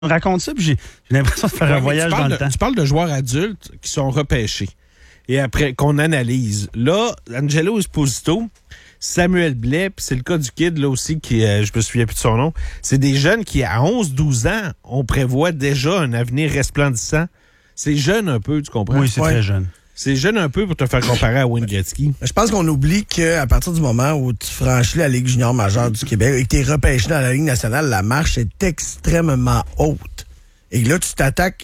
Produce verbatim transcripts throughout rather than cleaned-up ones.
raconte ça, puis j'ai, j'ai l'impression de faire ouais, un voyage dans de, le temps. Tu parles de joueurs adultes qui sont repêchés et après qu'on analyse. Là, Angelo Esposito, Samuel Blais, puis c'est le cas du kid là aussi, qui euh, je me souviens plus de son nom, c'est des jeunes qui, à onze douze ans, on prévoit déjà un avenir resplendissant. C'est jeune un peu, tu comprends? Oui, c'est ouais. très jeune. C'est jeune un peu pour te faire comparer à Wayne Gretzky. Je pense qu'on oublie qu'à partir du moment où tu franchis la Ligue junior majeure du Québec et que tu es repêché dans la Ligue nationale, la marche est extrêmement haute. Et là, tu t'attaques,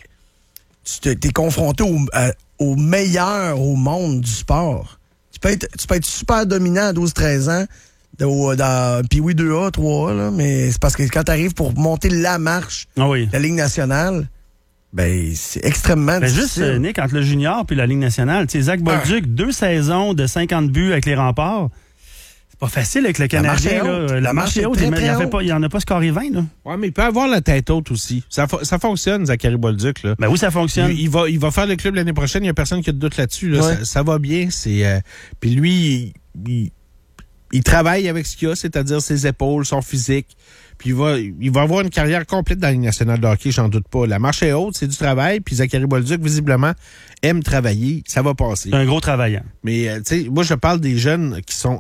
tu t'es confronté au, à, au meilleur au monde du sport. Tu peux être, tu peux être super dominant à douze treize ans, dans, dans puis oui, deux A, trois A, là, mais c'est parce que quand tu arrives pour monter la marche ah oui. de la Ligue nationale, ben, c'est extrêmement ben difficile. Juste, euh, Nick, entre le junior puis la Ligue nationale, tu sais, Zach Bolduc, ah. deux saisons de cinquante buts avec les Remparts. C'est pas facile avec le Canadien. La marche est haute. La marche est haute. Il n'y en a pas scoré vingt. Là. Ouais, mais il peut avoir la tête haute aussi. Ça, ça fonctionne, Zachary Bolduc. Là. Ben oui, ça fonctionne. Il, il, va, il va faire le club l'année prochaine. Il n'y a personne qui a de doute là-dessus. Là. Ouais. Ça, ça va bien. C'est, euh, puis lui, il, il, il travaille avec ce qu'il a, c'est-à-dire ses épaules, son physique. Puis il va, il va avoir une carrière complète dans la Ligue nationale de hockey, j'en doute pas. La marche est haute, c'est du travail. Puis Zachary Bolduc, visiblement, aime travailler. Ça va passer. C'est un gros travaillant. Mais, euh, tu sais, moi, je parle des jeunes qui sont,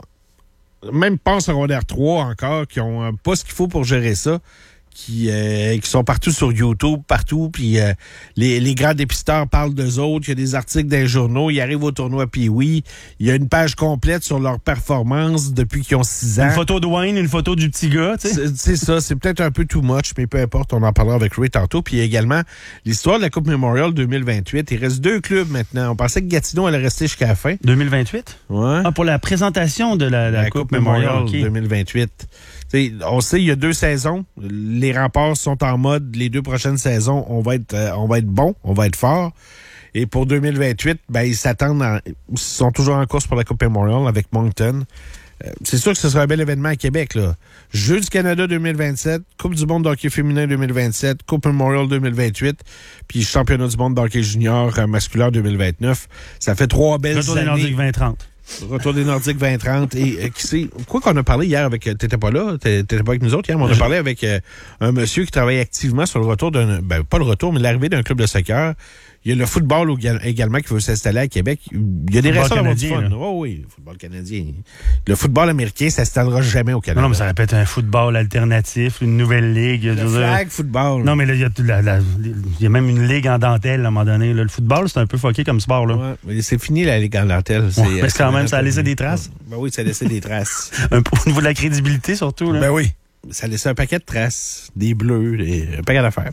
même pas en secondaire trois encore, qui ont euh, pas ce qu'il faut pour gérer ça, qui, euh, qui sont partout sur YouTube, partout, puis euh, les, les grands dépisteurs parlent d'eux autres, il y a des articles dans les journaux, ils arrivent au tournoi puis oui, il y a une page complète sur leur performance depuis qu'ils ont six ans. Une photo de Wayne, une photo du petit gars, tu sais. C'est, c'est ça, c'est peut-être un peu too much, mais peu importe, on en parlera avec Ray tantôt. Puis également, l'histoire de la Coupe Memorial deux mille vingt-huit, il reste deux clubs maintenant. On pensait que Gatineau allait rester jusqu'à la fin. deux mille vingt-huit? Ouais. Ah, pour la présentation de la, la, la Coupe, Coupe Memorial, okay. deux mille vingt-huit. T'sais, on sait, il y a deux saisons. Les Remparts sont en mode, les deux prochaines saisons, on va être, euh, on va être bon, on va être fort. Et pour deux mille vingt-huit, ben, ils s'attendent, en, ils sont toujours en course pour la Coupe Memorial avec Moncton. Euh, c'est sûr que ce sera un bel événement à Québec, là. Jeux du Canada deux mille vingt-sept, Coupe du monde de hockey féminin deux mille vingt-sept, Coupe Memorial deux mille vingt-huit, puis Championnat du monde de hockey junior euh, masculin deux mille vingt-neuf. Ça fait trois belles Retour années. Retour des Nordiques vingt trente. Retour des Nordiques vingt trente. Et euh, qui sait, quoi qu'on a parlé hier avec... T'étais pas là, t'étais pas avec nous autres hier, mais on a parlé avec euh, un monsieur qui travaille activement sur le retour d'un... Ben, pas le retour, mais l'arrivée d'un club de soccer. Il y a le football également qui veut s'installer à Québec. Il y a des raisons d'avoir du fun. Oh oui, le football canadien. Le football américain, ça ne s'installera jamais au Canada. Non, mais ça répète un football alternatif, une nouvelle ligue. Le flag football. Non, mais là, il y a, la, la, il y a même une ligue en dentelle à un moment donné. Là. Le football, c'est un peu fucké comme sport. Là. Ouais, mais c'est fini la ligue en dentelle. C'est, ouais, mais quand même, ça a laissé des traces. Ben oui, ça a laissé des traces. Un peu au niveau de la crédibilité, surtout. Là. Ben oui. Ça laissait un paquet de traces, des bleus, des, un paquet d'affaires.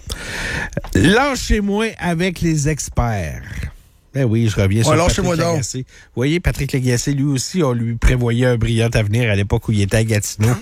Lâchez-moi avec les experts. Ben oui, je reviens ouais, sur Patrick Lagacé. Vous voyez, Patrick Lagacé, lui aussi, on lui prévoyait un brillant avenir à l'époque où il était à Gatineau.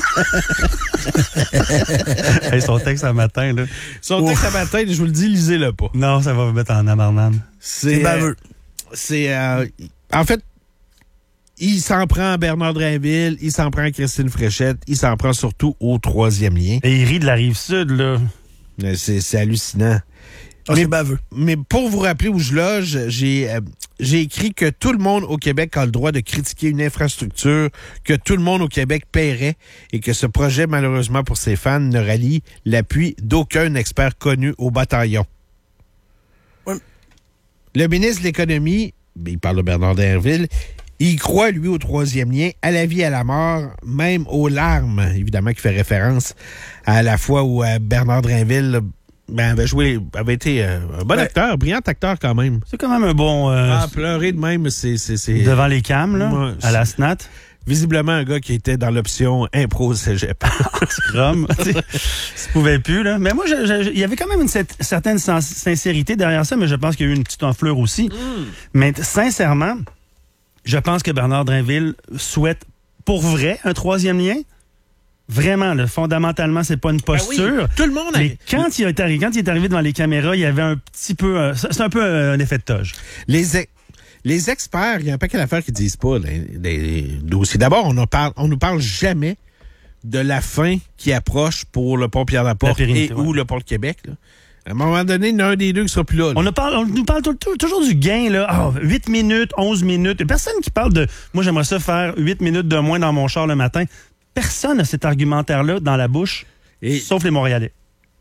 Hey, son texte à matin, là. Son texte à matin, je vous le dis, lisez-le pas. Non, ça va vous mettre en amarnane. C'est, c'est baveux. Euh, c'est, euh, en fait, il s'en prend à Bernard Drainville, il s'en prend à Christine Fréchette, il s'en prend surtout au troisième lien. Et il rit de la Rive-Sud, là. C'est, c'est hallucinant. Oh, mais, c'est baveux. Mais pour vous rappeler où je loge, j'ai, euh, j'ai écrit que tout le monde au Québec a le droit de critiquer une infrastructure que tout le monde au Québec paierait et que ce projet, malheureusement pour ses fans, ne rallie l'appui d'aucun expert connu au bataillon. Oui. Le ministre de l'Économie, il parle de Bernard Drainville, il croit, lui, au troisième lien, à la vie, à la mort, même aux larmes, évidemment, qui fait référence à la fois où euh, Bernard Drainville ben, avait joué, avait été euh, un bon ouais. acteur, brillant acteur quand même. C'est quand même un bon... Euh, ah, pleurer de même, c'est... c'est, c'est... Devant les cams, là, ouais, à la S N A T. Visiblement, un gars qui était dans l'option impro cégep. Scrum. Tu pouvais plus, là. Mais moi, il y avait quand même une certaine sincérité derrière ça, mais je pense qu'il y a eu une petite enflure aussi. Mm. Mais sincèrement... Je pense que Bernard Drainville souhaite pour vrai un troisième lien. Vraiment, là, fondamentalement, c'est pas une posture. Ben oui, tout le monde a... Mais quand il, est arrivé, quand il est arrivé devant les caméras, il y avait un petit peu... Euh, c'est un peu un effet de toge. Les, e- les experts, il y a un paquet d'affaires qui disent pas les, les, les dossiers. D'abord, on ne parle, on nous parle jamais de la fin qui approche pour le pont Pierre-Laporte et ouais. ou le pont de Québec, là. À un moment donné, il y en a un des deux qui sera plus là. là. On, a parle, on nous parle tout, tout, toujours du gain, là. Oh, huit minutes, onze minutes. Il n'y a personne qui parle de... Moi, j'aimerais ça faire huit minutes de moins dans mon char le matin. Personne n'a cet argumentaire-là dans la bouche, et sauf les Montréalais.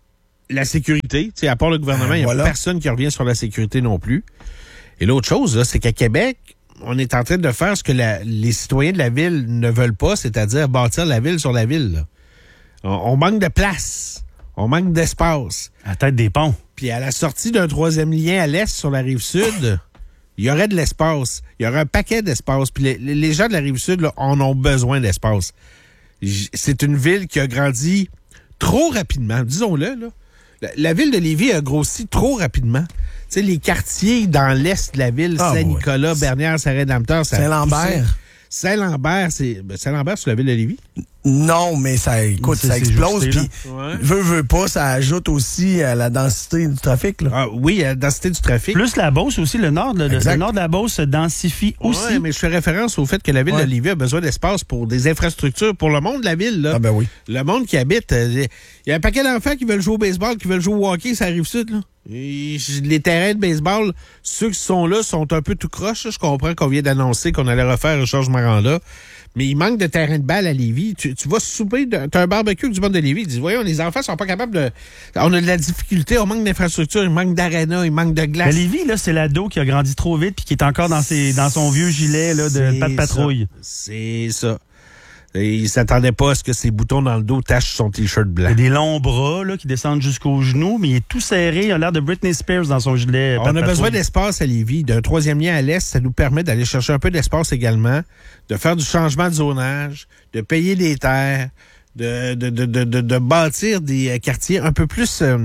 la sécurité. Tu sais, à part le gouvernement, il n'y a voilà. personne qui revient sur la sécurité non plus. Et l'autre chose, là, c'est qu'à Québec, on est en train de faire ce que la, les citoyens de la ville ne veulent pas, c'est-à-dire bâtir la ville sur la ville. Là. On, on manque de place. On manque d'espace. À la tête des ponts. Puis à la sortie d'un troisième lien à l'est sur la rive sud, il y aurait de l'espace. Il y aurait un paquet d'espace. Puis les, les gens de la rive sud là, en ont besoin d'espace. C'est une ville qui a grandi trop rapidement, disons-le. Là. La, la ville de Lévis a grossi trop rapidement. Tu sais, les quartiers dans l'est de la ville, ah, Saint-Nicolas, ouais. Bernière, Saint-Rédempteur, Saint-Lambert. Saint-Lambert, c'est ben Saint-Lambert, c'est la ville de Lévis? Non, mais ça, écoute, ça explose, puis ouais. veut, veut pas, ça ajoute aussi à la densité du trafic. Là. Ah, oui, à la densité du trafic. Plus la Beauce aussi, le nord, le, le nord de la Beauce se densifie ouais, aussi. Mais je fais référence au fait que la ville ouais. de Lévis a besoin d'espace pour des infrastructures, pour le monde de la ville. Là. Ah ben oui. Le monde qui habite, il y a un paquet d'enfants qui veulent jouer au baseball, qui veulent jouer au hockey, ça arrive sud, là. Et les terrains de baseball, ceux qui sont là sont un peu tout croche. Je comprends qu'on vient d'annoncer qu'on allait refaire Georges Maranda. Mais il manque de terrain de balle à Lévis. Tu, tu vas souper, de, t'as un barbecue avec du monde de Lévis. Ils disent, voyons, les enfants sont pas capables de... On a de la difficulté, on manque d'infrastructures, il manque d'aréna, il manque de glace. Mais Lévis, là, c'est l'ado qui a grandi trop vite puis qui est encore dans, ses, dans son vieux gilet là, de pas de patrouille. C'est ça. Et il s'attendait pas à ce que ses boutons dans le dos tachent son T-shirt blanc. Il a des longs bras là, qui descendent jusqu'aux genoux, mais il est tout serré. Il a l'air de Britney Spears dans son gilet. On a besoin d'espace à Lévis. D'un troisième lien à l'est, ça nous permet d'aller chercher un peu d'espace également, de faire du changement de zonage, de payer des terres, de, de, de, de, de, de bâtir des quartiers un peu plus... Euh,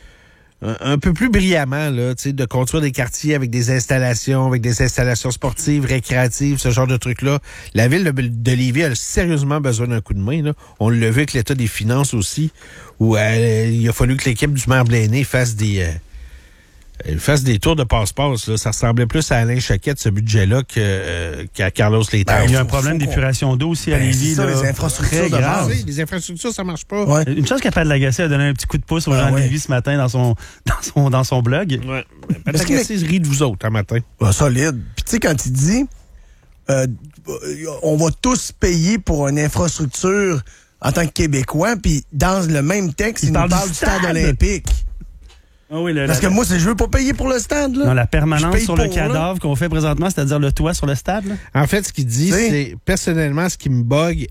un peu plus brillamment, là, tu sais, de construire des quartiers avec des installations, avec des installations sportives, récréatives, ce genre de trucs-là. La ville de, de Lévis a sérieusement besoin d'un coup de main, là. On l'a vu avec l'état des finances aussi, où euh, il a fallu que l'équipe du maire Blaney fasse des... Euh, fasse des tours de passe-passe, là. Ça ressemblait plus à Alain Choquette, ce budget-là, que, euh, qu'à Carlos Létard. Ben, il y a un problème d'épuration d'eau aussi ben, à Lévis. C'est ça, là, les infrastructures de base. Oui, les infrastructures, ça marche pas. Ouais. Une chose qu'Pat Lagacé a donné un petit coup de pouce aux ah, gens ouais. de Lévis ce matin dans son, dans son, dans son blog. Ouais. Pat Lagacé rit de vous autres un matin. Ah, solide. Puis tu sais, quand il dit euh, on va tous payer pour une infrastructure en tant que Québécois, puis dans le même texte, il, il nous parle du stade, stade olympique. Ah oui, le, Parce la, que moi, c'est, je veux pas payer pour le stade. Là. Non, la permanence sur le pour, cadavre là. Qu'on fait présentement, c'est-à-dire le toit sur le stade. Là. En fait, ce qu'il dit, T'sais? c'est personnellement ce qui me bug.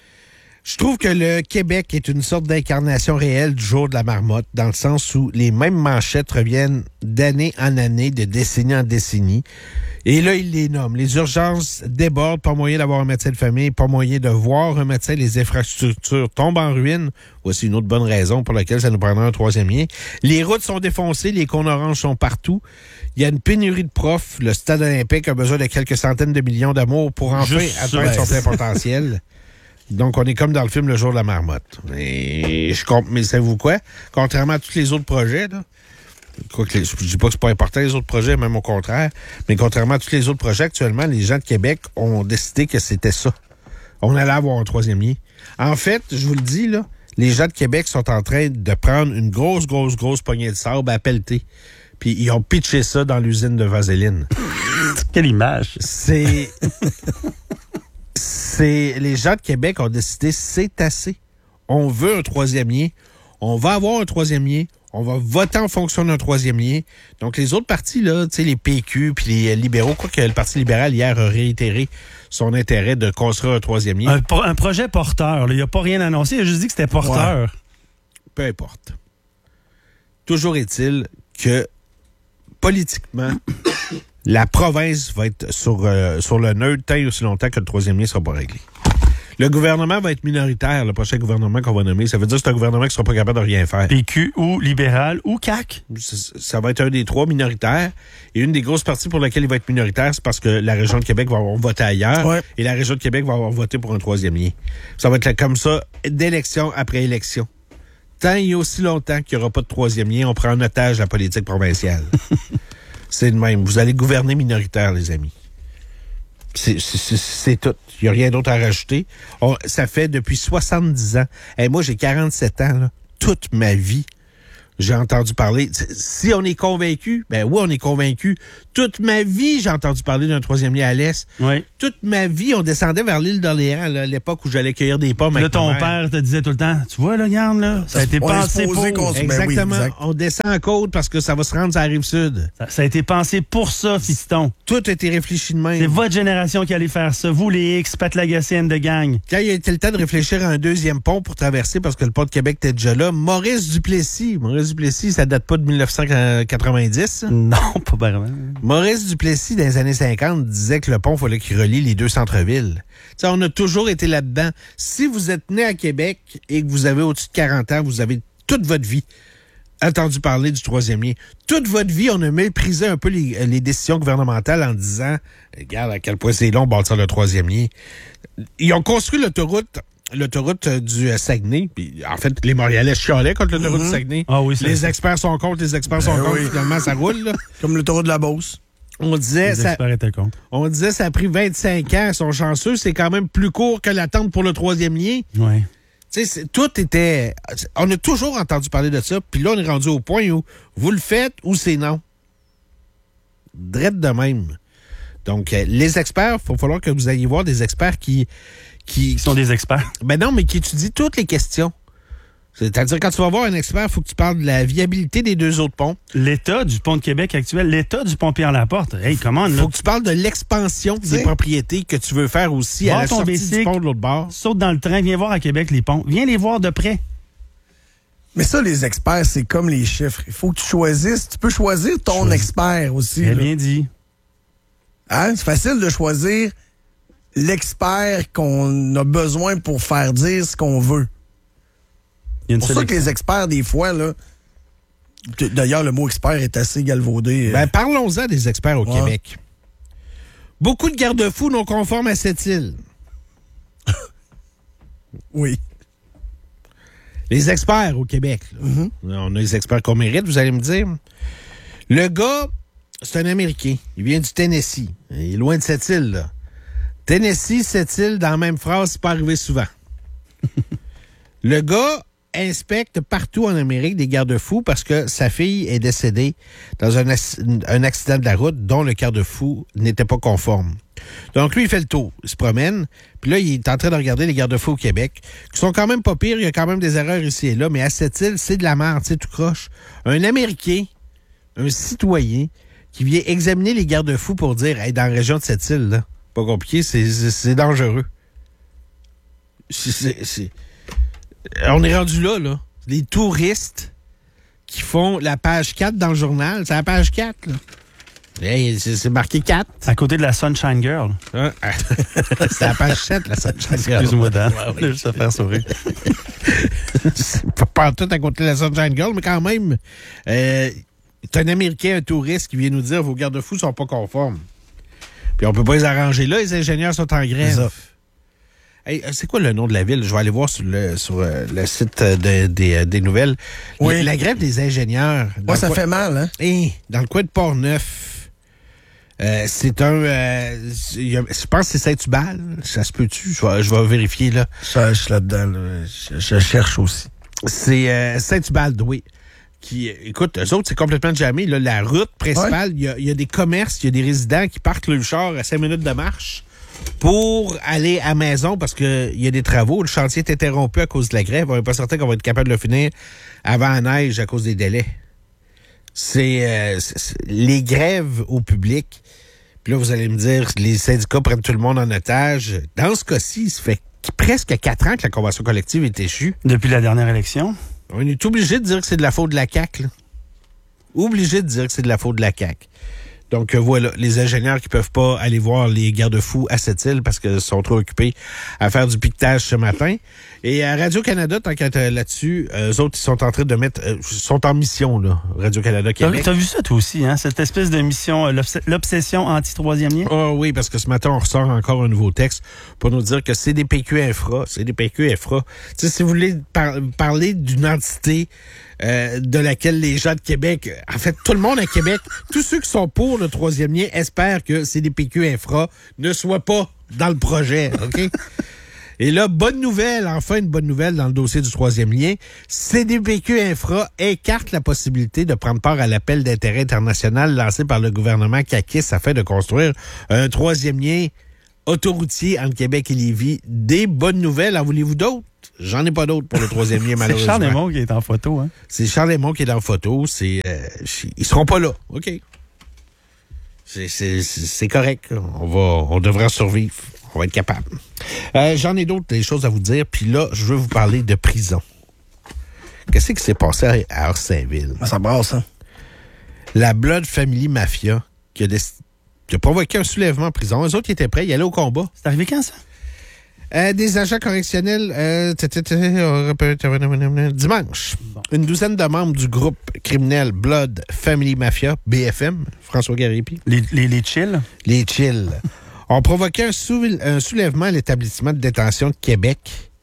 Je trouve que le Québec est une sorte d'incarnation réelle du jour de la marmotte, dans le sens où les mêmes manchettes reviennent d'année en année, de décennie en décennie. Et là, il les nomme. Les urgences débordent, pas moyen d'avoir un médecin de famille, pas moyen de voir un médecin, les infrastructures tombent en ruine. Voici une autre bonne raison pour laquelle ça nous prendra un troisième lien. Les routes sont défoncées, les cônes oranges sont partout. Il y a une pénurie de profs. Le stade olympique a besoin de quelques centaines de millions d'amour pour enfin Juste atteindre son plein potentiel. Donc, on est comme dans le film Le jour de la marmotte. Et je compte, mais savez-vous quoi? Contrairement à tous les autres projets, là, quoi que les, je dis pas que c'est pas important les autres projets, même au contraire, mais contrairement à tous les autres projets, actuellement, les gens de Québec ont décidé que c'était ça. On allait avoir un troisième lien. En fait, je vous le dis, là, les gens de Québec sont en train de prendre une grosse, grosse, grosse poignée de sable à pelleter. Puis ils ont pitché ça dans l'usine de vaseline. Quelle image! C'est... c'est... Les gens de Québec ont décidé, c'est assez. On veut un troisième lien. On va avoir un troisième lien. On va voter en fonction d'un troisième lien. Donc, les autres partis, là, tu sais, les P Q puis les libéraux, quoi que le Parti libéral, hier, a réitéré son intérêt de construire un troisième lien. Un, un projet porteur. Il n'a pas rien annoncé. Il a juste dit que c'était porteur. Ouais. Peu importe. Toujours est-il que, politiquement, la province va être sur, euh, sur le neutre tant et aussi longtemps que le troisième lien ne sera pas réglé. Le gouvernement va être minoritaire, le prochain gouvernement qu'on va nommer. Ça veut dire que c'est un gouvernement qui ne sera pas capable de rien faire. P Q ou libéral ou C A Q? Ça, ça va être un des trois minoritaires. Et une des grosses parties pour laquelle il va être minoritaire, c'est parce que la région de Québec va avoir voté ailleurs. Ouais. Et la région de Québec va avoir voté pour un troisième lien. Ça va être comme ça, d'élection après élection. Tant et aussi longtemps qu'il n'y aura pas de troisième lien, on prend en otage la politique provinciale. C'est de même. Vous allez gouverner minoritaire, les amis. C'est, c'est, c'est tout. Il n'y a rien d'autre à rajouter. On, ça fait depuis soixante-dix ans. Et moi, j'ai quarante-sept ans. Là. Toute ma vie, j'ai entendu parler. Si on est convaincu, ben oui, on est convaincu. Toute ma vie, j'ai entendu parler d'un troisième lien à l'Est. Oui. Toute ma vie, on descendait vers l'île d'Orléans, là, à l'époque où j'allais cueillir des pommes. Là, avec ton ma mère. père te disait tout le temps, tu vois, là, regarde, là, ça a été On est pensé supposé pour... qu'on se- Ben oui, Exactement. exact. On descend en côte parce que ça va se rendre sur la rive sud. Ça, ça a été pensé pour ça, fiston. Tout a été réfléchi de même. C'est votre génération qui allait faire ça. Vous, les X, Pat Lagacé de gang. Quand il a été le temps de réfléchir à un deuxième pont pour traverser, parce que le pont de Québec était déjà là, Maurice Duplessis, Maurice Duplessis, ça date pas de dix-neuf cent quatre-vingt-dix. Non, pas vraiment. Maurice Duplessis, dans les années cinquante, disait que le pont, il fallait qu'il relie les deux centres-villes. T'sais, on a toujours été là-dedans. Si vous êtes né à Québec et que vous avez au-dessus de quarante ans, vous avez toute votre vie entendu parler du troisième lien. Toute votre vie, on a méprisé un peu les, les décisions gouvernementales en disant, regarde à quel point c'est long bâtir le troisième lien. Ils ont construit l'autoroute l'autoroute du Saguenay. Puis, en fait, les Montréalais chialaient contre l'autoroute Mm-hmm. du Saguenay. Ah oui, c'est les ça. experts sont contre, les experts sont Ben contre. oui. Finalement, ça roule. Là. Comme le taureau de la Beauce. On disait, Les ça, experts étaient contre. on disait, ça a pris vingt-cinq ans. Ils sont chanceux. C'est quand même plus court que l'attente pour le troisième lien. Oui. Tu sais, tout était... On a toujours entendu parler de ça, puis là, on est rendu au point où vous le faites ou c'est non. Drette de même. Donc, euh, les experts, il va falloir que vous ayez voir des experts qui... qui Ils sont des experts. Ben non, mais qui étudient toutes les questions. C'est-à-dire, quand tu vas voir un expert, il faut que tu parles de la viabilité des deux autres ponts. L'état du pont de Québec actuel, l'état du pont Pierre-Laporte. Hey, comment Il là? faut que tu parles de l'expansion des sais. propriétés que tu veux faire aussi Va à la ton sortie bicycle. du pont de l'autre bord. Saute dans le train, viens voir à Québec les ponts. Viens les voir de près. Mais ça, les experts, c'est comme les chiffres. Il faut que tu choisisses. Tu peux choisir ton Choisis. expert aussi. Très là. bien dit. Hein? C'est facile de choisir l'expert qu'on a besoin pour faire dire ce qu'on veut. Il y a une C'est pour ça que sélection. les experts, des fois, là. t- D'ailleurs, le mot expert est assez galvaudé. euh. Ben, parlons-en des experts au Ouais. Québec. Beaucoup de garde-fous non conformes à cette île. Oui. Les experts au Québec. là. Mm-hmm. On a les experts qu'on mérite, vous allez me dire. Le gars, c'est un Américain. Il vient du Tennessee. Il est loin de cette île, là. Tennessee, cette île, dans la même phrase, c'est pas arrivé souvent. Le gars inspecte partout en Amérique des garde-fous parce que sa fille est décédée dans un, ac- un accident de la route dont le garde-fou n'était pas conforme. Donc, lui, il fait le tour. Il se promène. Puis là, il est en train de regarder les garde-fous au Québec, qui sont quand même pas pires. Il y a quand même des erreurs ici et là. Mais à cette île, c'est de la merde, c'est tout croche. Un Américain, un citoyen, qui vient examiner les garde-fous pour dire, hey, dans la région de cette île, là, pas compliqué, c'est, c'est, c'est dangereux. C'est, c'est, c'est... On est rendu là, là. Les touristes qui font la page quatre dans le journal. C'est la page quatre, là. Hey, c'est, c'est marqué quatre. À côté de la Sunshine Girl. Hein? C'est la page sept, la Sunshine Girl. Excuse-moi, Dan. Juste à faire sourire. C'est pas partout à côté de la Sunshine Girl, mais quand même, euh, c'est un Américain, un touriste qui vient nous dire vos garde-fous sont pas conformes. Puis on peut pas les arranger là, les ingénieurs sont en grève. C'est ça. Hey, c'est quoi le nom de la ville? Je vais aller voir sur le, sur, euh, le site de- des, euh, des nouvelles. Oui. La, la grève des ingénieurs. dans Moi, le ça coin- fait mal, hein? Hey, dans le coin de Port-Neuf. Euh, c'est un... euh, c'est- il y a- je pense que c'est Saint-Hubal. Ça se peut-tu? Je vais, je vais vérifier, là. Je suis là-dedans, là. Je, je cherche aussi. C'est euh, Saint-Hubal, oui. Qui, euh, écoute, eux autres, c'est complètement jamais. Là, la route principale, il y, a, il y a des commerces, il y a des résidents qui partent le char à cinq minutes de marche pour aller à la maison parce qu'il y a des travaux. Le chantier est interrompu à cause de la grève. On n'est pas certain qu'on va être capable de le finir avant la neige à cause des délais. C'est, euh, c'est- c'est les grèves au public. Puis là, vous allez me dire, les syndicats prennent tout le monde en otage. Dans ce cas-ci, ça fait presque quatre ans que la convention collective est échue. Depuis la dernière élection. On est obligé de dire que c'est de la faute de la C A Q. Là. Obligé de dire que c'est de la faute de la C A Q. Donc euh, voilà, les ingénieurs qui peuvent pas aller voir les garde-fous à cette île parce qu'ils sont trop occupés à faire du piquetage ce matin. Et à Radio-Canada, tant qu'à être là-dessus, euh, eux autres, ils sont en train de mettre... Euh, sont en mission, là, Radio-Canada T'as, Québec. t'as vu ça toi aussi, hein? Cette espèce de mission, euh, l'obs- l'obsession anti-troisième lien? Ah oui, parce que ce matin, on ressort encore un nouveau texte pour nous dire que c'est des P Q infra. C'est des P Q infra. Tu sais, si vous voulez par- parler d'une entité euh, de laquelle les gens de Québec, en fait, tout le monde à Québec, tous ceux qui sont pour le troisième lien espèrent que c'est des P Q infra ne soient pas dans le projet, OK? Et là, bonne nouvelle, enfin une bonne nouvelle dans le dossier du troisième lien. C D P Q Infra écarte la possibilité de prendre part à l'appel d'intérêt international lancé par le gouvernement caquiste afin de construire un troisième lien autoroutier entre Québec et Lévis. Des bonnes nouvelles. En voulez-vous d'autres? J'en ai pas d'autres pour le troisième lien, malheureusement. C'est Charles Lemont qui est en photo. Hein? C'est Charles Lemont qui est en photo. C'est, euh, ils seront pas là. OK. C'est, c'est, c'est correct. On va, on devrait survivre. On va être capable. Euh, j'en ai d'autres des choses à vous dire. Puis là, je veux vous parler de prison. Qu'est-ce qui s'est passé à Orsainville? Ça brasse, hein? La Blood Family Mafia qui a, des, qui a provoqué un soulèvement en prison. Eux autres, ils étaient prêts. Ils allaient au combat. C'est arrivé quand, ça? Euh, des agents correctionnels euh, dimanche. Bon. Une douzaine de membres du groupe criminel Blood Family Mafia, B F M, François Garipi. Les, les, les chills? Les chills. ont provoqué un, sou- un soulèvement à l'établissement de détention de Québec.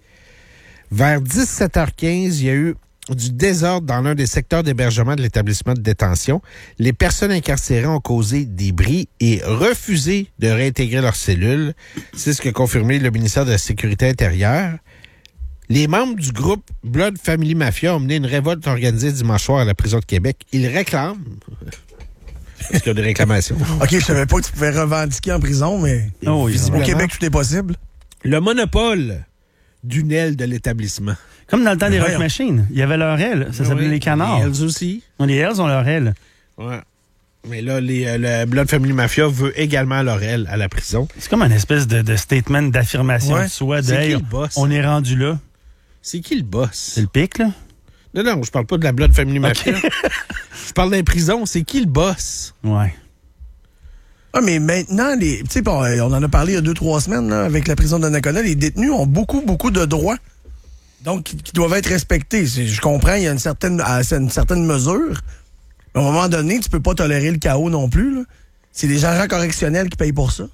Vers dix-sept heures quinze, il y a eu du désordre dans l'un des secteurs d'hébergement de l'établissement de détention. Les personnes incarcérées ont causé des bris et refusé de réintégrer leurs cellules. C'est ce qu'a confirmé le ministère de la Sécurité intérieure. Les membres du groupe Blood Family Mafia ont mené une révolte organisée dimanche soir à la prison de Québec. Ils réclament... Est-ce qu'il y a des réclamations? OK, je savais pas que tu pouvais revendiquer en prison, mais oh, oui, au Québec, tout est possible. Le monopole d'une aile de l'établissement. Comme dans le temps des Rock Machines. Il y avait leur aile. Ça s'appelait oui, les canards. Les Hells aussi. Les Hells ont leur aile. Ouais. Mais là, les, euh, le Blood Family Mafia veut également leur aile à la prison. C'est comme une espèce de, de statement d'affirmation ouais. de soi. C'est de, qui hey, le boss? On est rendu là. C'est qui le boss? C'est le pic, là? Non, non, je parle pas de la Blood Family Mafia. Okay. Je parle d'un prison. C'est qui le boss? Ouais. Ah, mais maintenant, les, tu sais, on en a parlé il y a deux, trois semaines, là, avec la prison de Donnacona, les détenus ont beaucoup, beaucoup de droits. Donc, qui, qui doivent être respectés. Je comprends, il y a une certaine, une certaine mesure. À un moment donné, tu peux pas tolérer le chaos non plus, là. C'est les agents correctionnels qui payent pour ça.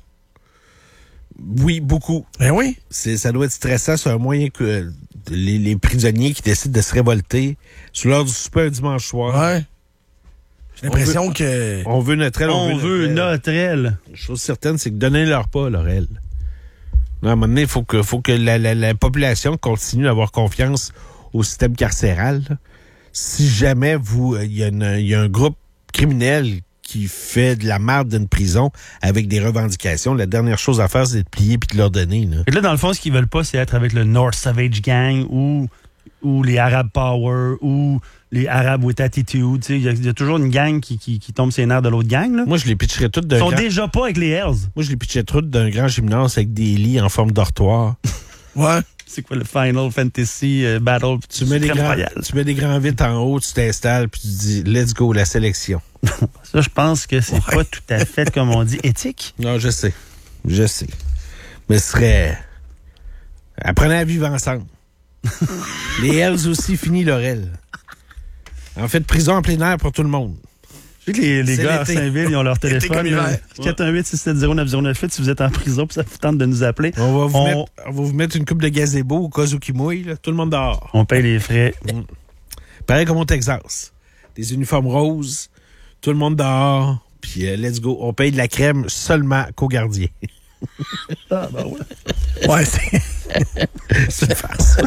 Oui, beaucoup. Ben oui. C'est, ça doit être stressant. C'est un moyen que euh, les, les prisonniers qui décident de se révolter sur l'heure du souper un dimanche soir. Ouais. J'ai l'impression on veut, que... On veut notre aile. On, on veut notre aile. Chose certaine, c'est que donnez-leur pas leur aile. Non, à un moment donné, il faut que, faut que la, la, la population continue d'avoir confiance au système carcéral. Là. Si jamais vous, il y, y a un groupe criminel qui fait de la merde d'une prison avec des revendications, la dernière chose à faire, c'est de plier puis de leur donner. Là. Et là, dans le fond, ce qu'ils veulent pas, c'est être avec le North Savage Gang ou, ou les Arab Power ou les Arabs with Attitude. Il y, y a toujours une gang qui, qui, qui tombe ses nerfs de l'autre gang. Là. Moi, je les pitcherais toutes d'un Ils sont grand... déjà pas avec les Hells. Moi, je les pitcherais toutes d'un grand gymnase avec des lits en forme dortoir. Ouais. C'est quoi le Final Fantasy euh, Battle? Tu mets, des grands, tu mets des grands vitres en haut, tu t'installes, puis tu dis « Let's go, la sélection ». Ça, je pense que c'est ouais. pas tout à fait, comme on dit, éthique. Non, je sais. Je sais. Mais ce serait... Apprenez à vivre ensemble. Les Hells aussi, fini leur aile. En fait, prison en plein air pour tout le monde. Je sais que les, les gars à Saint-Ville, ils ont leur téléphone. quatre un huit six sept zéro neuf zéro neuf huit si vous êtes en prison, puis ça vous tente de nous appeler. On va vous, on... Mettre, on va vous mettre une coupe de gazebo au cas où qui mouille. Là. Tout le monde dehors. On paye les frais. Mmh. Pareil comme au Texas. Des uniformes roses, tout le monde dehors, puis uh, let's go. On paye de la crème seulement qu'aux gardiens. Ah, ben ouais. Ouais, c'est... c'est une farce.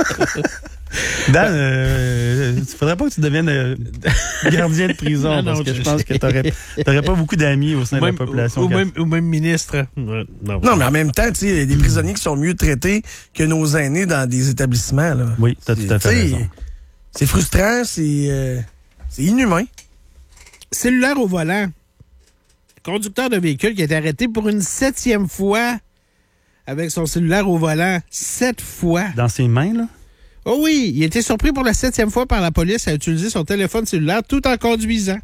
Dan, euh, il faudrait pas que tu deviennes euh, gardien de prison, non, parce non, que je, je pense que t'aurais, t'aurais pas beaucoup d'amis au sein même, de la population. Ou, ou, même, ou même ministre. Non, non, mais en même temps, il y a des prisonniers qui sont mieux traités que nos aînés dans des établissements. Là. Oui, t'as tout à fait raison. C'est frustrant, c'est, euh, c'est inhumain. Cellulaire au volant. Conducteur de véhicule qui a été arrêté pour une septième fois avec son cellulaire au volant. Sept fois. Dans ses mains, là? Oh oui, il a été surpris pour la septième fois par la police à utiliser son téléphone cellulaire tout en conduisant.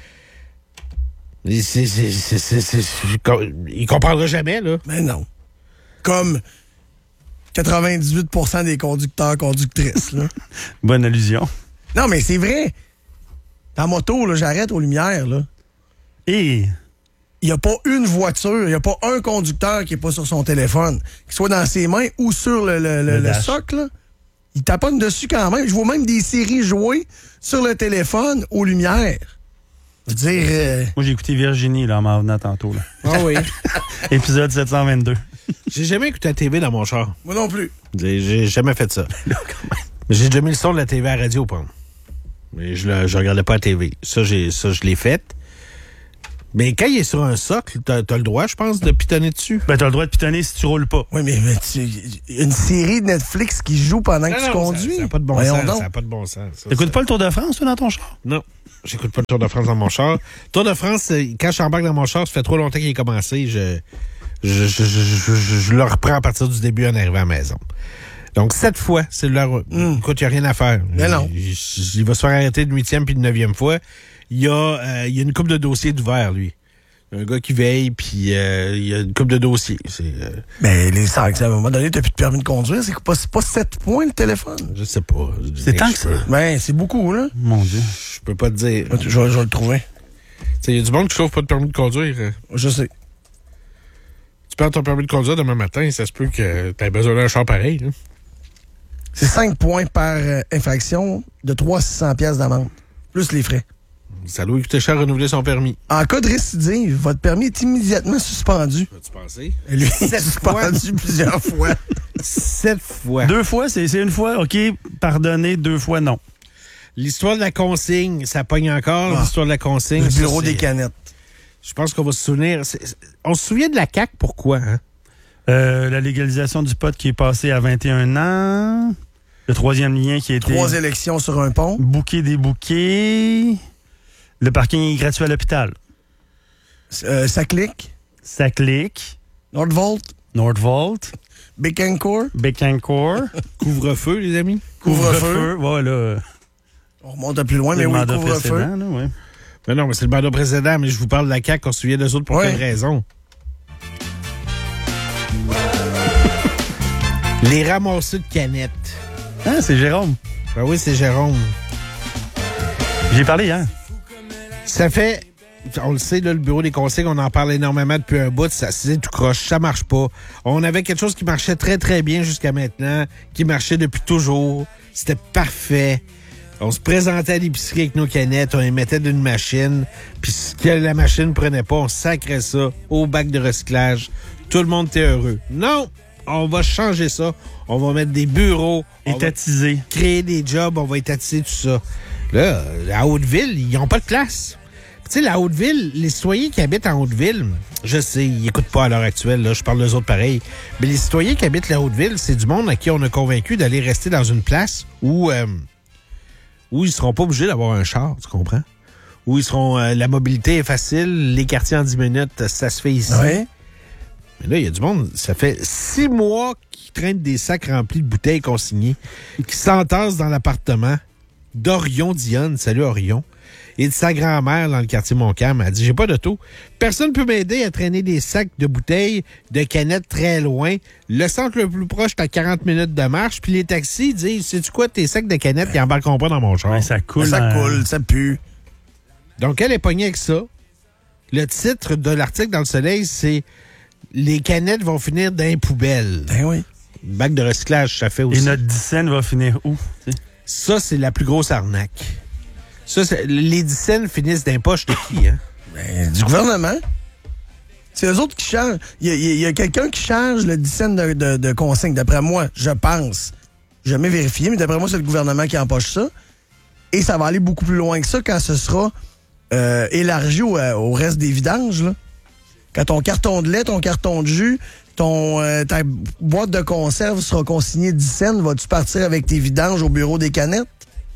C'est, c'est, c'est, c'est, c'est, il comprendra jamais, là. Mais non. Comme quatre-vingt-dix-huit pour cent des conducteurs, conductrices, là. Bonne allusion. Non, mais c'est vrai. En moto, là, j'arrête aux lumières, là. Et... il n'y a pas une voiture, il n'y a pas un conducteur qui n'est pas sur son téléphone, qu'il soit dans ses mains ou sur le, le, le, le, le socle, là. Il taponne dessus quand même. Je vois même des séries jouer sur le téléphone aux lumières. Je veux dire... Euh... Moi, j'ai écouté Virginie là, en m'en venant tantôt. Là. Ah oui. Épisode sept cent vingt-deux. J'ai jamais écouté la T V dans mon char. Moi non plus. J'ai, j'ai jamais fait ça. J'ai déjà mis le son de la T V à la radio, pas. Mais je ne regardais pas la T V. Ça, j'ai, ça, je l'ai fait. Mais quand il est sur un socle, t'as, t'as le droit, je pense, de pitonner dessus. Ben, t'as le droit de pitonner si tu roules pas. Oui, mais, mais tu, une série de Netflix qui joue pendant non, que tu non, conduis. Ça n'a pas de bon Voyons sens. donc. Ça n'a pas de bon sens. Ça, T'écoutes ça... pas le Tour de France, toi, dans ton char? Non. J'écoute pas le Tour de France dans mon char. Tour de France, quand je embarque dans mon char, ça fait trop longtemps qu'il est commencé. Je, je, je, je, je, je, je le reprends à partir du début en arrivant à la maison. Donc, sept fois, c'est leur... Mm. Écoute, il n'y a rien à faire. Mais non. Il, il, il va se faire arrêter de huitième puis de neuvième fois. Il y a, euh, il y a une couple de dossiers d'ouvert, lui. Un gars qui veille, puis euh, il y a une couple de dossiers. C'est, euh... Mais les sanctions, à un moment donné, t'as plus de permis de conduire. C'est pas, c'est pas sept points le téléphone. Je sais pas. C'est tant que ça. Ben, c'est beaucoup, là. Mon Dieu. Je peux pas te dire. Je, je, je vais le trouver. Il y a du monde qui chauffe pas de permis de conduire. Je sais. Tu perds ton permis de conduire demain matin, ça se peut que t'aies besoin d'un char pareil. Là. C'est cinq points par euh, infraction de trois à six cents piastres d'amende, plus les frais. Ça doit coûter cher renouveler son permis. En cas de récidive, votre permis est immédiatement suspendu. As-tu pensé? Et lui, il est suspendu plusieurs fois. Sept fois. Deux fois, c'est, c'est une fois, OK, pardonné, deux fois, non. L'histoire de la consigne, ça pogne encore. Ah. L'histoire de la consigne. Le bureau ça, des canettes. Je pense qu'on va se souvenir. C'est, c'est, on se souvient de la C A Q, pourquoi? Hein? Euh, la légalisation du pot qui est passée à vingt et un ans. Le troisième lien qui a été... Trois élections sur un pont. Bouquet des bouquets. Le parking est gratuit à l'hôpital. Euh, ça clique. Ça clique. Nordvolt. Nordvolt. Bécancourt. Bécancourt. Couvre-feu, les amis. Couvre-feu. Ouais, là. On remonte à plus loin, mais oui, couvre-feu. Là, ouais. Mais non, mais c'est le mandat précédent, mais je vous parle de la C A Q, on se souvient d'eux autres pour ouais. quelle raison. Les ramasseux de canettes. Ah, c'est Jérôme. Ben oui, c'est Jérôme. J'ai parlé hier. Ça fait, on le sait, là, le bureau des consignes, on en parle énormément depuis un bout, ça c'est tout croche, ça marche pas. On avait quelque chose qui marchait très, très bien jusqu'à maintenant, qui marchait depuis toujours. C'était parfait. On se présentait à l'épicerie avec nos canettes, on les mettait d'une machine, puis ce que la machine prenait pas, on sacrait ça au bac de recyclage. Tout le monde était heureux. Non! On va changer ça. On va mettre des bureaux. Étatiser. Créer des jobs. On va étatiser tout ça. Là, à Haute-Ville, ils n'ont pas de place. Tu sais, la Haute-Ville, les citoyens qui habitent en Haute-Ville, je sais, ils n'écoutent pas à l'heure actuelle, là, je parle d'eux autres pareil, mais les citoyens qui habitent la Haute-Ville, c'est du monde à qui on a convaincu d'aller rester dans une place où, euh, où ils seront pas obligés d'avoir un char, tu comprends? Où ils seront, euh, la mobilité est facile, les quartiers en dix minutes, ça se fait ici. Ouais. Mais là, il y a du monde, ça fait six mois qu'ils traînent des sacs remplis de bouteilles consignées, qui s'entassent dans l'appartement d'Orion Dionne, salut Orion, et de sa grand-mère dans le quartier Montcalm. Elle dit, j'ai pas d'auto. Personne peut m'aider à traîner des sacs de bouteilles, de canettes très loin. Le centre le plus proche est à quarante minutes de marche, puis les taxis disent, sais-tu quoi, tes sacs de canettes, ils embarqueront pas dans mon char. Ouais, ça coule. Ça hein. coule, ça pue. Donc, elle est pognée avec ça. Le titre de l'article dans Le Soleil, c'est les canettes vont finir dans les poubelles. Ben oui. Le bac de recyclage, ça fait aussi. Et notre dix-cents va finir où? T'sais? Ça, c'est la plus grosse arnaque. Ça, c'est, les dix-cents finissent dans les poches de qui, hein? Ben, du gouvernement. C'est eux autres qui chargent. Il y a, il y a quelqu'un qui charge le dix-cents de, de, de consigne. D'après moi, je pense. Jamais vérifié, mais d'après moi, c'est le gouvernement qui empoche ça. Et ça va aller beaucoup plus loin que ça quand ce sera euh, élargi au, au reste des vidanges, là. Quand ton carton de lait, ton carton de jus, ton euh, ta boîte de conserve sera consignée dix cents, vas-tu partir avec tes vidanges au bureau des canettes?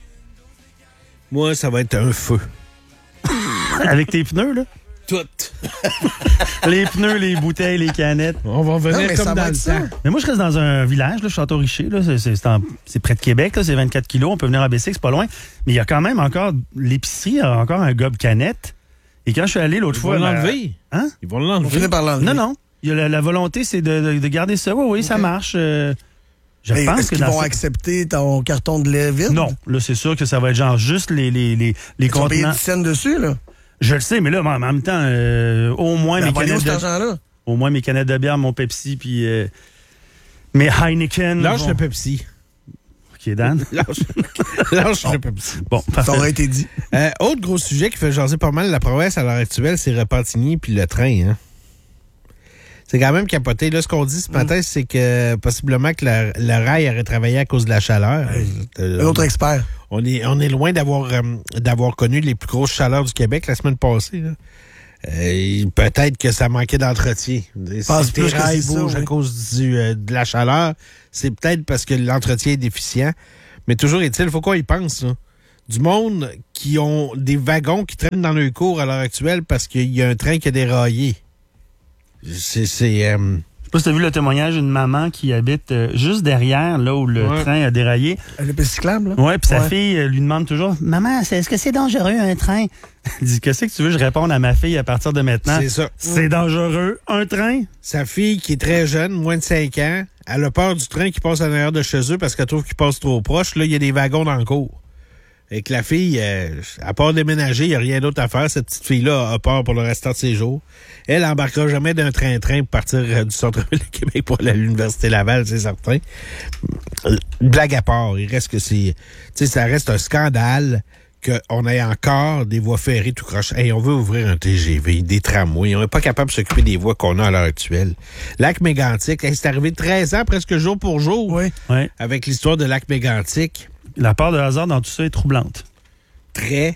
Moi, ça va être un feu. Avec tes pneus, là? Toutes. Les pneus, les bouteilles, les canettes. On va venir non, comme dans le ça. temps. Mais moi, je reste dans un village, là, Château-Richer. Là, c'est, c'est, c'est, en, c'est près de Québec, là, c'est vingt-quatre kilos. On peut venir à Bessic, c'est pas loin. Mais il y a quand même encore... L'épicerie a encore un gobe canette. Et quand je suis allé l'autre Ils fois... vont l'enlever. Hein? Ils vont l'enlever. On finit par l'enlever. Non, non. Il y a la, la volonté, c'est de, de, de garder ça. Oui, oui, okay. Ça marche. Euh, je Mais pense est-ce que qu'ils dans vont ce... accepter ton carton de lait vide? Non. Là, c'est sûr que ça va être genre juste les, les, les, les Ils vont payer contenants. dix cents dessus, là. Je le sais, mais là, en même temps, euh, au moins mes canettes de... de... Au moins mes canettes de bière, mon Pepsi, puis euh, mes Heineken. Lâche bon. le Pepsi. OK, Dan. Lâche, Lâche bon. le Pepsi. Bon, parfait. Ça aurait été dit. Euh, autre gros sujet qui fait jaser pas mal la province à l'heure actuelle, c'est Repentigny puis le train. Hein. C'est quand même capoté. Là, ce qu'on dit ce matin, mm. c'est que possiblement que le, le rail aurait travaillé à cause de la chaleur. Un autre expert. On est, on est loin d'avoir, euh, d'avoir connu les plus grosses chaleurs du Québec la semaine passée. Là. Euh, peut-être que ça manquait d'entretien. Si tes rails bougent à cause du, euh, de la chaleur, c'est peut-être parce que l'entretien est déficient. Mais toujours est-il, il faut qu'on y pense. Là. Du monde qui ont des wagons qui traînent dans le cours à l'heure actuelle parce qu'il y a un train qui a déraillé. C'est... c'est euh... Je sais pas si tu as vu le témoignage d'une maman qui habite euh, juste derrière, là où le ouais. train a déraillé. Elle est pas cyclable, là? Oui, puis sa ouais. fille euh, lui demande toujours « Maman, est-ce que c'est dangereux, un train? » Elle dit « Qu'est-ce que tu veux que je réponde à ma fille à partir de maintenant? » C'est ça. C'est ouais. dangereux, un train? Sa fille, qui est très jeune, moins de cinq ans, elle a peur du train qui passe à l'arrière de chez eux parce qu'elle trouve qu'il passe trop proche. Là, il y a des wagons dans le cours. Et que la fille, euh, à part déménager, il n'y a rien d'autre à faire. Cette petite fille-là a peur pour le restant de ses jours. Elle embarquera jamais d'un train-train pour partir euh, du centre-ville de Québec pour aller à l'Université Laval, c'est certain. Blague à part, il reste que c'est... Tu sais, ça reste un scandale qu'on ait encore des voies ferrées tout croche. Hey, on veut ouvrir un T G V, des tramways. On n'est pas capable de s'occuper des voies qu'on a à l'heure actuelle. Lac-Mégantic, hey, c'est arrivé treize ans, presque jour pour jour, oui. Oui. avec l'histoire de Lac-Mégantic. La part de hasard dans tout ça est troublante. Très,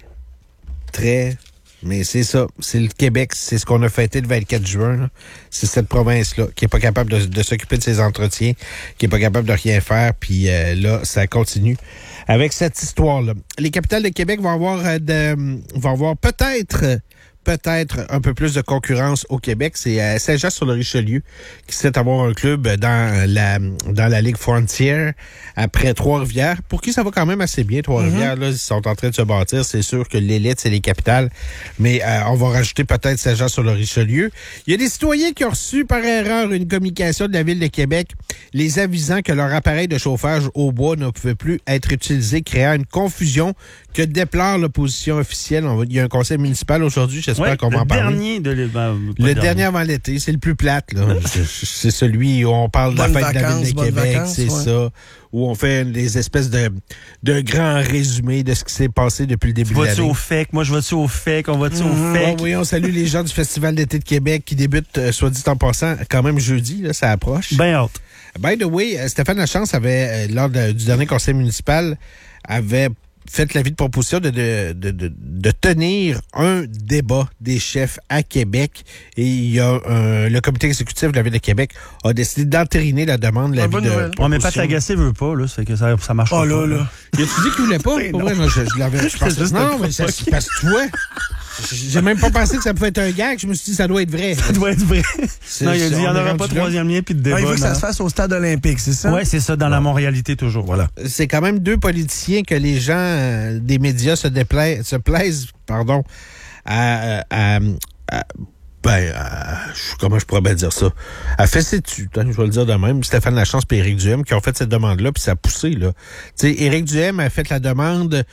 très... Mais c'est ça. C'est le Québec. C'est ce qu'on a fêté le vingt-quatre juin. Là. C'est cette province-là qui est pas capable de, de s'occuper de ses entretiens, qui est pas capable de rien faire. Puis euh, là, ça continue avec cette histoire-là. Les capitales de Québec vont avoir, euh, de, vont avoir peut-être... peut-être un peu plus de concurrence au Québec. C'est euh, Saint-Jean-sur-le-Richelieu qui souhaite avoir un club dans la dans la Ligue Frontier après Trois-Rivières. Pour qui ça va quand même assez bien, Trois-Rivières. Mm-hmm. Là, ils sont en train de se bâtir. C'est sûr que l'élite, c'est les capitales. Mais euh, on va rajouter peut-être Saint-Jean-sur-le-Richelieu. Il y a des citoyens qui ont reçu par erreur une communication de la Ville de Québec les avisant que leur appareil de chauffage au bois ne pouvait plus être utilisé, créant une confusion que déplore l'opposition officielle. On va, il y a un conseil municipal aujourd'hui. J'espère ouais, qu'on va en parler. Dernier de le ben, le dernier avant l'été, c'est le plus plate. Là. C'est celui où on parle bonne de la fête vacances, de la Ville de Québec, vacances, c'est ouais. ça. Où on fait des espèces de, de grands résumés de ce qui s'est passé depuis le début de l'année. Vas-tu au F E C? Moi, je vais-tu au F E C? On va-tu mmh. au F E C? Oh, oui, on salue les gens du Festival d'été de Québec qui débute, euh, soit dit en passant, quand même jeudi. Là, ça approche. Ben hâte. By the way, Stéphane Lachance avait, euh, lors de, du dernier conseil municipal, avait fait l'avis de proposition de, de, de, de, de tenir un débat des chefs à Québec. Et il y a un, le comité exécutif de la Ville de Québec a décidé d'entériner la demande de l'avis de proposition. Ouais, mais Pat Lagacé veut pas, là. C'est que ça, ça marche oh, pas. Là, là. Il a-tu dit qu'il voulait pas? Pour vrai, non, je, je l'avais. Je pensais, non, mais ça, c'est parce que toi. J'ai même pas pensé que ça pouvait être un gag. Je me suis dit, ça doit être vrai. Ça doit être vrai. Non, il a dit, il n'y en aura pas de troisième lien puis de débat. Ah, il veut que ça se fasse au stade olympique, c'est ça? Oui, c'est ça, dans ouais. la Montréalité toujours. Voilà. C'est quand même deux politiciens que les gens euh, des médias se, déplaisent, se plaisent pardon, à... à, à ben, à, comment je pourrais bien dire ça? À fesser dessus, hein, je vais le dire de même. Stéphane Lachance et Éric Duhem qui ont fait cette demande-là, puis ça a poussé, là. Tu sais, Éric Duhem a fait la demande,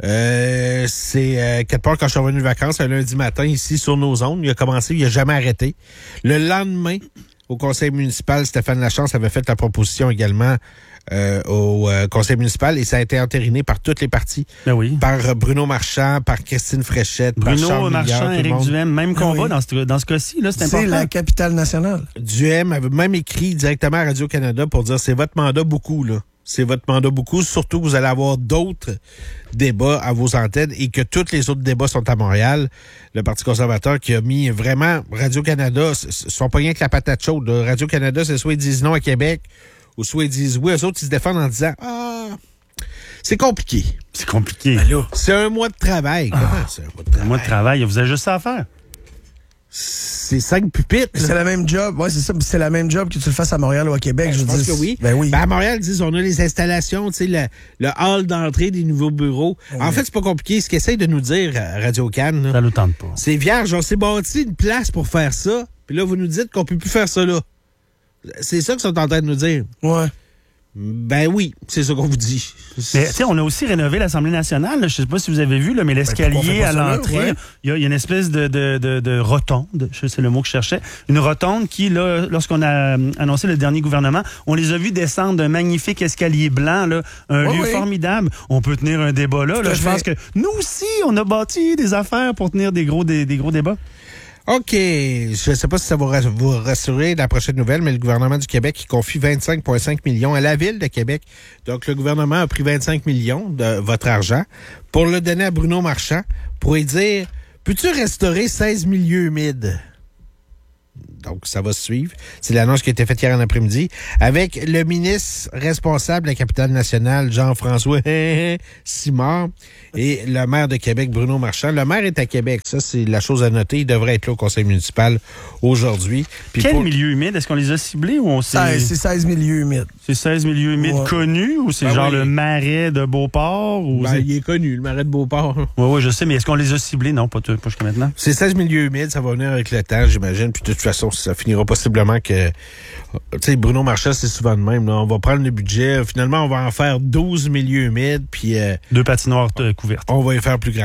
euh, c'est euh, quelque part quand je suis revenu de vacances, un lundi matin, ici, sur nos ondes. Il a commencé, il a jamais arrêté. Le lendemain, au conseil municipal, Stéphane Lachance avait fait la proposition également Euh, au euh, conseil municipal et ça a été entériné par toutes les parties. Ben oui. Par euh, Bruno Marchand, par Christine Fréchette, Bruno par Charles Marchand, Milliard, Éric Duhem, même combat ah oui. dans ce, dans ce cas-ci, là, c'est important. C'est la capitale nationale. Duhem avait même écrit directement à Radio-Canada pour dire c'est votre mandat beaucoup, là. C'est votre mandat beaucoup, surtout que vous allez avoir d'autres débats à vos antennes et que tous les autres débats sont à Montréal. Le Parti conservateur qui a mis vraiment Radio-Canada, ce sont pas rien que la patate chaude. Là. Radio-Canada, c'est soit ils disent non à Québec, ou soit ils disent oui, eux autres, ils se défendent en disant « Ah, c'est compliqué. » C'est compliqué. Ben là, c'est un mois de travail. Ah, comment c'est un mois de travail? Un mois de travail, vous avez juste ça à faire. C'est cinq pupitres. C'est la même job. Ouais, c'est ça. C'est la même job que tu le fasses à Montréal ou à Québec. Ben, je, je pense dis, que oui. Ben oui. Ben à Montréal, ils disent on a les installations, tu sais, le, le hall d'entrée des nouveaux bureaux. Oui. En fait, c'est pas compliqué. Ce qu'essaye de nous dire Radio-Can, ça nous tente pas. C'est vierge. On s'est bâti une place pour faire ça. Puis là, vous nous dites qu'on peut plus faire ça là. C'est ça qu'ils sont en train de nous dire. Ouais. Ben oui, c'est ça qu'on vous dit. Mais tu sais, on a aussi rénové l'Assemblée nationale. Là, je sais pas si vous avez vu, là, mais l'escalier ben, à l'entrée, il ouais. y, y a une espèce de, de, de, de rotonde, c'est le mot que je cherchais, une rotonde qui, là, lorsqu'on a annoncé le dernier gouvernement, on les a vus descendre d'un magnifique escalier blanc, là, un oui, lieu oui. formidable. On peut tenir un débat là. là. Je pense que nous aussi, on a bâti des affaires pour tenir des gros, des, des gros débats. OK. Je ne sais pas si ça va vous rassurer la prochaine nouvelle, mais le gouvernement du Québec qui confie vingt-cinq virgule cinq millions à la Ville de Québec. Donc, le gouvernement a pris vingt-cinq millions de votre argent pour le donner à Bruno Marchand pour lui dire « Peux-tu restaurer seize milieux humides? » Donc, ça va se suivre. C'est l'annonce qui a été faite hier en après-midi avec le ministre responsable de la capitale nationale, Jean-François Simard, et le maire de Québec, Bruno Marchand. Le maire est à Québec. Ça, c'est la chose à noter. Il devrait être là au conseil municipal aujourd'hui. Puis Quel pour... milieu humide? Est-ce qu'on les a ciblés ou on sait? C'est seize milieux humides. C'est seize milieux humides Ouais. connus ou c'est Ben genre oui. le marais de Beauport? Ou Ben, c'est... il est connu, le marais de Beauport. Oui, oui, je sais, mais est-ce qu'on les a ciblés? Non, pas, tout, pas jusqu'à maintenant. C'est seize milieux humides, ça va venir avec le temps, j'imagine. Puis de toute façon, ça finira possiblement que... Tu sais, Bruno Marchand, c'est souvent de même. Là. On va prendre le budget. Finalement, on va en faire douze milieux humides, puis euh, Deux patinoires euh, couvertes. on va y faire plus grand.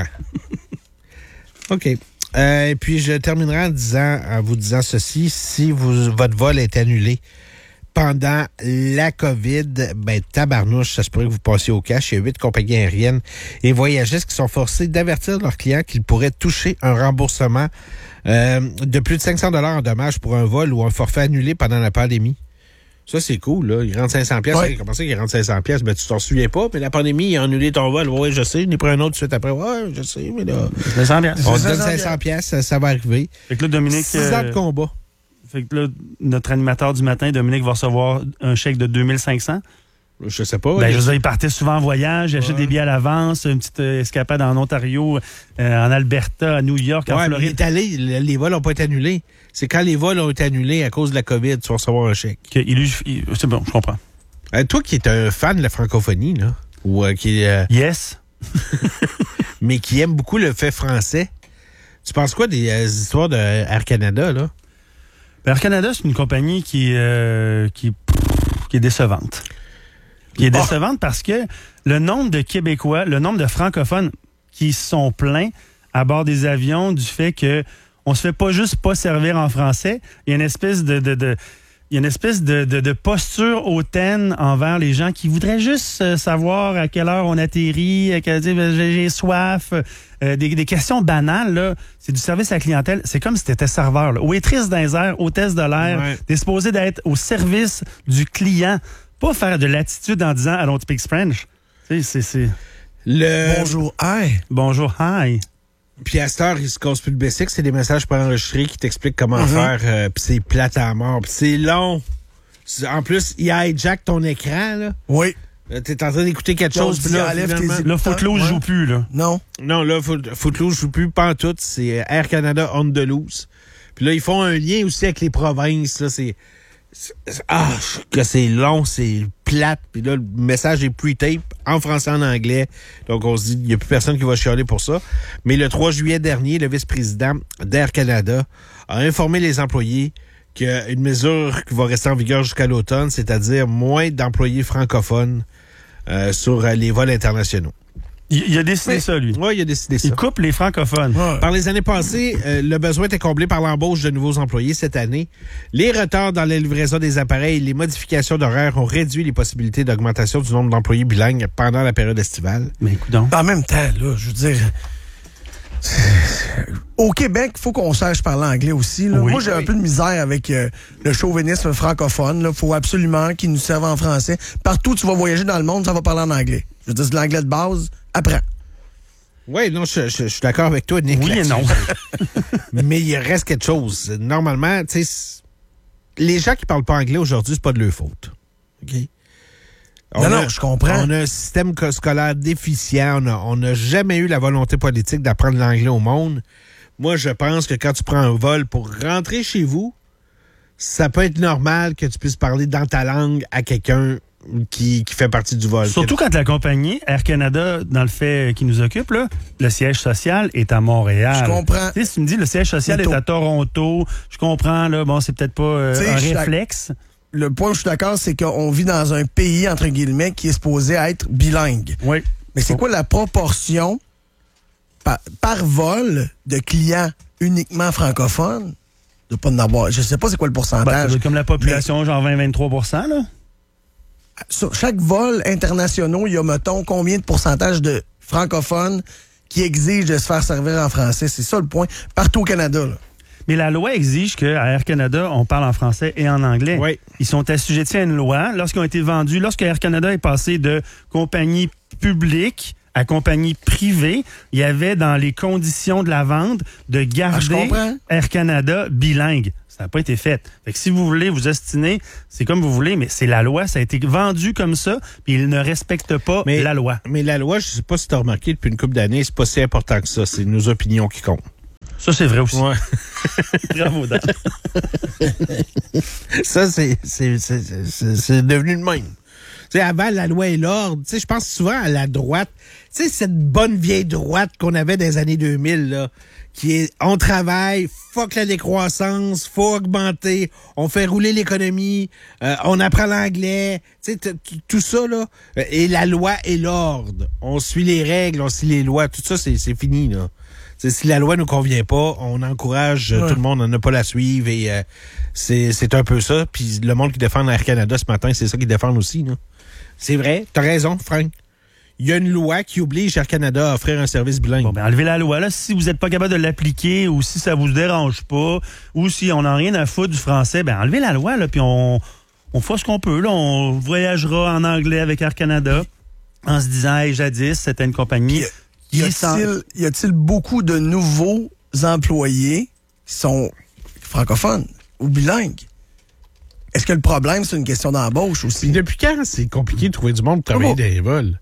OK. Euh, et puis, je terminerai en, disant, en vous disant ceci. Si vous, votre vol est annulé pendant la COVID, ben tabarnouche, ça se pourrait que vous passiez au cash. Il y a huit compagnies aériennes et voyagistes qui sont forcés d'avertir leurs clients qu'ils pourraient toucher un remboursement euh, de plus de cinq cents dollars en dommages pour un vol ou un forfait annulé pendant la pandémie. Ça, c'est cool, là. Ils rentrent cinq cents piastres. Ouais. Comment ça qu'ils rentrent cinq cents piastres? Ben, tu t'en souviens pas, mais la pandémie, ils ont annulé ton vol. Oui, je sais. J'en ai pris un autre tout de suite après. Ouais, je sais, mais là... cinq cents piastres. On te cinq donne cents cinq cents piastres, ça, ça va arriver. Fait que là, Dominique... Six ans de euh, combat. Fait que là, notre animateur du matin, Dominique, va recevoir un chèque de deux mille cinq cents. Je sais pas. Ben, ouais. je veux dire, il partait souvent en voyage, il achète Ouais. des billets à l'avance, une petite euh, escapade en Ontario, euh, en Alberta, à New York, en Ouais, mais il Floride. est allé, le- les vols n'ont pas été annulés. C'est quand les vols ont été annulés à cause de la COVID, tu vas recevoir un chèque. Que il lui- il- c'est bon, je comprends. Euh, toi qui es un fan de la francophonie, là, ou euh, qui euh, Yes. mais qui aime beaucoup le fait français, tu penses quoi des euh, histoires de Air Canada, là? Ben, Air Canada, c'est une compagnie qui, euh, qui, qui est décevante. Qui est Ah. décevante parce que le nombre de Québécois, le nombre de francophones qui se sont plaints à bord des avions du fait que on se fait pas juste pas servir en français, il y a une espèce de, de, de il y a une espèce de, de, de posture hautaine envers les gens qui voudraient juste euh, savoir à quelle heure on atterrit, à quelle, dire, j'ai j'ai soif, euh, des, des questions banales, là. C'est du service à la clientèle. C'est comme si tu étais serveur, là. Waitress dans les airs, hôtesse de l'air, Ouais. t'es supposé d'être au service du client, pas faire de l'attitude en disant « I don't speak French ». Tu sais, c'est... c'est... Le... Bonjour, hey. Bonjour, hi. Puis à cette heure, il se casse plus le basic, c'est des messages préenregistrés qui t'expliquent comment Mhm. faire, euh, puis c'est plate à mort, puis c'est long. C'est- En plus, il hijack ton écran, là. Oui. Euh, T'es en train d'écouter quelque Donc, chose, puis là, enlève tes finalement- écouteurs. Là, Footloose Ouais. joue plus, là. Non. Non, là, Foot- Footloose joue plus pantoute. C'est Air Canada on the loose. Puis là, ils font un lien aussi avec les provinces. Là, c'est, c'est- ah, que c'est long, c'est plate. Puis là, le message est pre-tape en français, en anglais. Donc, on se dit, il n'y a plus personne qui va chialer pour ça. Mais le trois juillet dernier, le vice-président d'Air Canada a informé les employés qu'il y a une mesure qui va rester en vigueur jusqu'à l'automne, c'est-à-dire moins d'employés francophones euh, sur euh, les vols internationaux. Il, il a décidé Mais- ça, lui. Oui, il a décidé ça. Il coupe les francophones. Ouais. Par les années passées, euh, le besoin était comblé par l'embauche de nouveaux employés. Cette année, les retards dans la livraison des appareils et les modifications d'horaires ont réduit les possibilités d'augmentation du nombre d'employés bilingues pendant la période estivale. Mais écoute donc. En même temps, là, je veux dire... Au Québec, il faut qu'on sache parler anglais aussi. Là. Oui. Moi, j'ai un Oui. peu de misère avec euh, le chauvinisme francophone. Il faut absolument qu'ils nous servent en français. Partout où tu vas voyager dans le monde, ça va parler en anglais. Je veux dire, c'est de l'anglais de base. Apprends. Oui, non, je, je- je suis d'accord avec toi, Nick. Oui et là-dessus. non. Mais il reste quelque chose. Normalement, tu sais, c- les gens qui parlent pas anglais aujourd'hui, c'est pas de leur faute. OK? On Non, a- non, je comprends. On a un système co- scolaire déficient. On a- On n'a jamais eu la volonté politique d'apprendre l'anglais au monde. Moi, je pense que quand tu prends un vol pour rentrer chez vous, ça peut être normal que tu puisses parler dans ta langue à quelqu'un qui, qui fait partie du vol. Surtout quand la compagnie Air Canada, dans le fait qui nous occupe, là, le siège social est à Montréal. Je comprends. Tu sais, si tu me dis le siège social Métaux. est à Toronto, je comprends, là, bon, c'est peut-être pas euh, Tu sais, un je suis d'ac- réflexe. Le point où je suis d'accord, c'est qu'on vit dans un pays, entre guillemets, qui est supposé être bilingue. Oui. Mais c'est quoi la proportion par, par vol de clients uniquement francophones? De pas en avoir. Je sais pas c'est quoi le Ben, ça pourcentage. doit être comme la population, genre vingt à vingt-trois pour cent, là. Sur chaque vol international, il y a, mettons, combien de pourcentage de francophones qui exigent de se faire servir en français? C'est ça le point. Partout au Canada, là. Mais la loi exige qu'à Air Canada, on parle en français et en anglais. Oui. Ils sont assujettis à une loi. Lorsqu'ils ont été vendus, lorsque Air Canada est passé de compagnie publique à compagnie privée, il y avait dans les conditions de la vente de garder ah, Air Canada bilingue. Ça n'a pas été fait. Fait que si vous voulez vous ostiner, c'est comme vous voulez, mais c'est la loi. Ça a été vendu comme ça, puis ils ne respectent pas mais, la loi. Mais la loi, je ne sais pas si tu as remarqué, depuis une couple d'années, c'est pas si important que ça. C'est nos opinions qui comptent. Ça, c'est vrai aussi. Ouais. Bravo, Dan. Ça, c'est, c'est, c'est, c'est, c'est devenu le même. Tu sais, avant, la loi et l'ordre, tu sais, je pense souvent à la droite. Tu sais, cette bonne vieille droite qu'on avait dans les années deux mille, là, qui est, on travaille, fuck la décroissance, faut augmenter, on fait rouler l'économie, euh, on apprend l'anglais, tu sais, tout ça, là. Et la loi et l'ordre. On suit les règles, on suit les lois, tout ça, c'est, c'est fini, là. T'sais, si la loi nous convient pas, on encourage ouais. tout le monde à ne pas la suivre et euh, c'est, c'est un peu ça. Puis le monde qui défend Air Canada ce matin, c'est ça qu'ils défendent aussi, là. C'est vrai, t'as raison, Frank. Il y a une loi qui oblige Air Canada à offrir un service bilingue. Bon, ben, enlevez la loi, là. Si vous n'êtes pas capable de l'appliquer ou si ça vous dérange pas ou si on n'a rien à foutre du français, ben, enlevez la loi, là, puis on, on fait ce qu'on peut, là. On voyagera en anglais avec Air Canada en se disant, hey, jadis, c'était une compagnie. Puis, y a-t-il, y a-t-il beaucoup de nouveaux employés qui sont francophones ou bilingues? Est-ce que le problème, c'est une question d'embauche aussi? Puis depuis quand c'est compliqué de trouver du monde pour travailler dans les vols?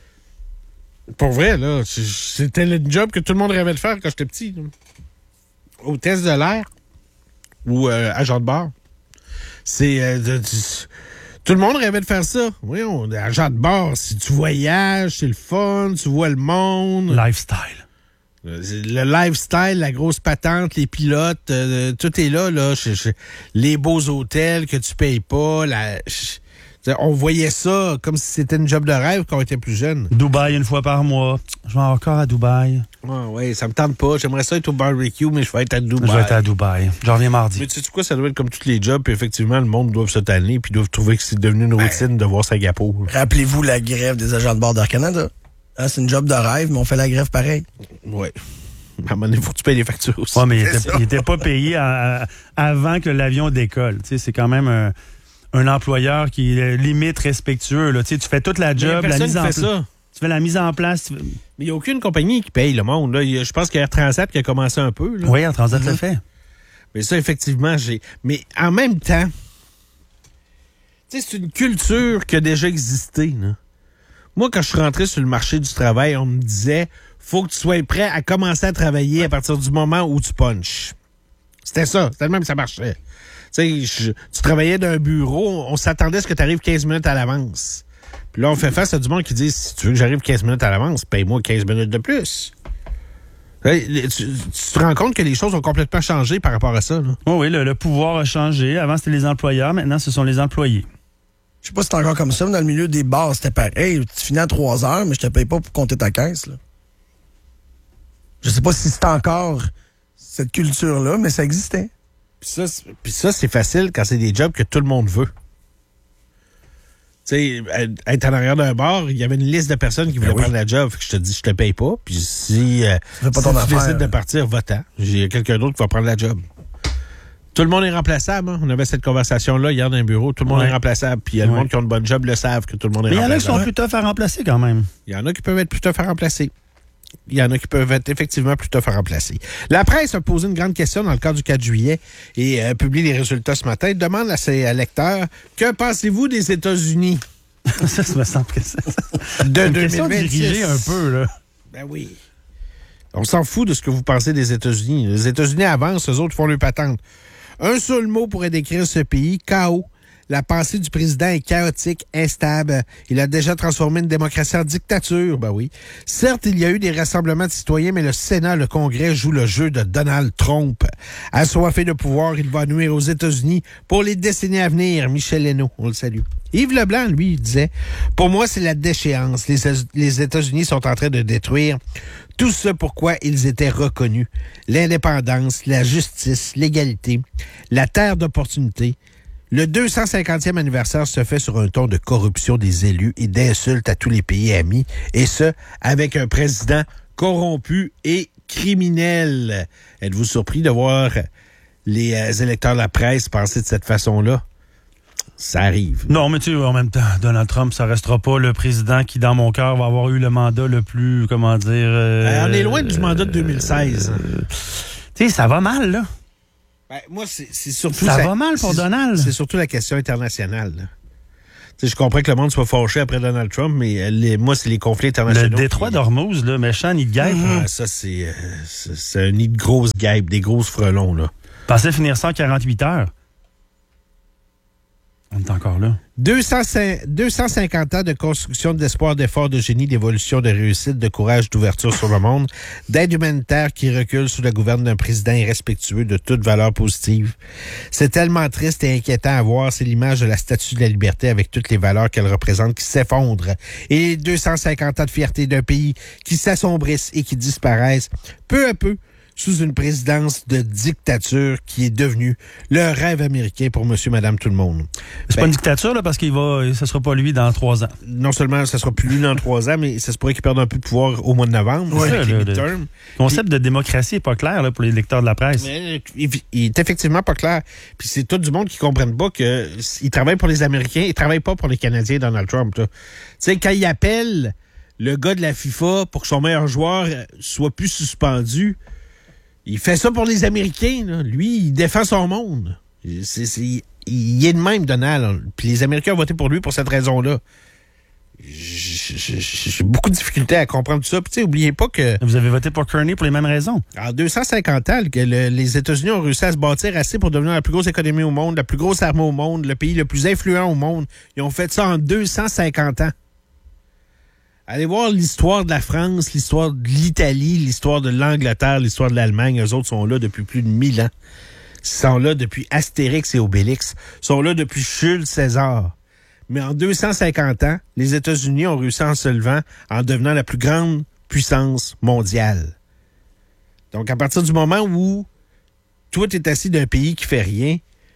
Pour vrai, là, c'était le job que tout le monde rêvait de faire quand j'étais petit. Là. Au test de l'air ou euh, agent de bord. C'est... Euh, de, de, tout le monde rêvait de faire ça. Oui, on est agent de bord. Si tu voyages, c'est le fun, tu vois le monde. Lifestyle. Le lifestyle, la grosse patente, les pilotes, euh, tout est là, là. Je, je, les beaux hôtels que tu payes pas. La, je, on voyait ça comme si c'était une job de rêve quand on était plus jeune. Dubaï une fois par mois. Je vais encore à Dubaï. Ouais, ouais, ça me tente pas. J'aimerais ça être au barbecue, mais je vais être à Dubaï. Je vais être à Dubaï. Je reviens mardi. Mais tu sais quoi, ça doit être comme tous les jobs, puis effectivement, le monde doit se tanner, puis doivent trouver que c'est devenu une routine ben, de voir Singapour. Rappelez-vous la grève des agents de bord d'Air Canada. Hein, c'est une job de rêve, mais on fait la grève pareil. Oui. À un moment donné, il faut que tu payes les factures aussi. Ouais, mais il n'était pas payé à, à, avant que l'avion décolle. Tu sais, c'est quand même un, un employeur qui est limite respectueux. Là. Tu sais, tu fais toute la job, la mise en place. Tu fais la mise en place. Tu... Mais il n'y a aucune compagnie qui paye le monde. Là. Je pense qu'il y a Air Transat qui a commencé un peu. Là. Oui, Air Transat mm-hmm. le fait. Mais ça, effectivement, j'ai. Mais en même temps, tu sais, c'est une culture qui a déjà existé, là. Moi, quand je suis rentré sur le marché du travail, on me disait faut que tu sois prêt à commencer à travailler à partir du moment où tu punches. C'était ça. C'était le même que ça marchait. Tu sais, tu travaillais d'un bureau, on s'attendait à ce que tu arrives quinze minutes à l'avance. Puis là, on fait face à du monde qui dit si tu veux que j'arrive quinze minutes à l'avance, paye-moi quinze minutes de plus. Tu, tu te rends compte que les choses ont complètement changé par rapport à ça, là? Oh oui, le, le pouvoir a changé. Avant, c'était les employeurs. Maintenant, ce sont les employés. Je sais pas si c'est encore comme ça, mais dans le milieu des bars, c'était pareil. Tu finis à trois heures, mais je te paye pas pour compter ta caisse. Là. Je sais pas si c'est encore cette culture-là, mais ça existait. Puis ça, puis ça, c'est facile quand c'est des jobs que tout le monde veut. Tu sais, être en arrière d'un bar, il y avait une liste de personnes qui voulaient ben oui. prendre la job. Fait que je te dis, je te paye pas. Puis si, euh, pas si ton tu affaire, décides de partir, va-t'en. J'ai quelqu'un d'autre qui va prendre la job. Tout le monde est remplaçable. Hein? On avait cette conversation-là hier dans un bureau. Tout le monde ouais. est remplaçable. Puis il y a le ouais. monde qui a une bonne job le savent que tout le monde est Mais remplaçable. Mais il y en a qui sont plus tough à remplacer quand même. Il y en a qui peuvent être plus tough à remplacer. Il y en a qui peuvent être effectivement plus tough à remplacer. La presse a posé une grande question dans le cadre du quatre juillet et a publié les résultats ce matin. Demande à ses lecteurs, que pensez-vous des États-Unis? Ça, ça me semble que ça... de deux mille vingt-six. Dirigée un peu, là. Ben oui. On s'en fout de ce que vous pensez des États-Unis. Les États-Unis avancent, eux autres font leur patente. Un seul mot pourrait décrire ce pays, chaos. La pensée du président est chaotique, instable. Il a déjà transformé une démocratie en dictature, ben oui. Certes, il y a eu des rassemblements de citoyens, mais le Sénat, le Congrès joue le jeu de Donald Trump. Assoiffé de pouvoir, il va nuire aux États-Unis pour les décennies à venir. Michel Leno, on le salue. Yves Leblanc, lui, il disait « Pour moi, c'est la déchéance. Les, les États-Unis sont en train de détruire tout ce pourquoi ils étaient reconnus. L'indépendance, la justice, l'égalité, la terre d'opportunité. Le deux cent cinquantième anniversaire se fait sur un ton de corruption des élus et d'insultes à tous les pays amis, et ce, avec un président corrompu et criminel. » Êtes-vous surpris de voir les euh, électeurs de la presse penser de cette façon-là. Ça arrive. Non, mais tu sais, en même temps, Donald Trump, ça restera pas le président qui, dans mon cœur, va avoir eu le mandat le plus, comment dire... Euh, Euh, on est loin du mandat de deux mille seize. Euh, tu sais, ça va mal, là. Ben, moi, c'est c'est surtout... Ça va mal pour c'est- Donald. C'est surtout la question internationale. là. Tu sais, je comprends que le monde soit fâché après Donald Trump, mais euh, les, moi, c'est les conflits Le internationaux. détroit qui- d'Ormuz, là, méchant nid de guêpe. Ah, ça, c'est euh, c'est c'est un nid de grosses guêpes, des grosses frelons, là. Pensais finir ça en quarante-huit heures. On est encore là. deux cent cinquante ans de construction d'espoir, d'effort, de génie, d'évolution, de réussite, de courage, d'ouverture sur le monde, d'aide humanitaire qui recule sous la gouverne d'un président irrespectueux de toute valeur positive. C'est tellement triste et inquiétant à voir. C'est l'image de la Statue de la Liberté avec toutes les valeurs qu'elle représente qui s'effondrent. Et les deux cent cinquante ans de fierté d'un pays qui s'assombrissent et qui disparaissent peu à peu sous une présidence de dictature qui est devenue le rêve américain pour monsieur, madame, tout le monde. C'est Ben, pas une dictature, là, parce qu'il va, ce sera pas lui dans trois ans. non seulement ça sera plus lui dans trois ans, mais ça se pourrait qu'il perde un peu de pouvoir au mois de novembre. Ouais, avec là, les le- midterms. Le concept de démocratie est pas clair, là, pour les lecteurs de la presse. Mais il, il est effectivement pas clair. Puis c'est tout du monde qui ne comprenne pas qu'il travaille pour les Américains, il travaille pas pour les Canadiens, Donald Trump. Tu sais, quand il appelle le gars de la FIFA pour que son meilleur joueur soit plus suspendu, il fait ça pour les Américains. Là. Lui, il défend son monde. C'est, c'est, il est de même, Donald. Puis les Américains ont voté pour lui pour cette raison-là. J'ai j'ai beaucoup de difficultés à comprendre tout ça. Puis, tu sais, oubliez pas que Vous avez voté pour Kearney pour les mêmes raisons. en deux cent cinquante ans, que le- les États-Unis ont réussi à se bâtir assez pour devenir la plus grosse économie au monde, la plus grosse armée au monde, le pays le plus influent au monde. Ils ont fait ça en deux cent cinquante ans. Allez voir l'histoire de la France, l'histoire de l'Italie, l'histoire de l'Angleterre, l'histoire de l'Allemagne. Eux autres sont là depuis plus de mille ans. Ils sont là depuis Astérix et Obélix. Ils sont là depuis Jules César. Mais en deux cent cinquante ans, les États-Unis ont réussi en se levant, en devenant la plus grande puissance mondiale. Donc, à partir du moment où toi, t'es assis d'un pays qui fait rien,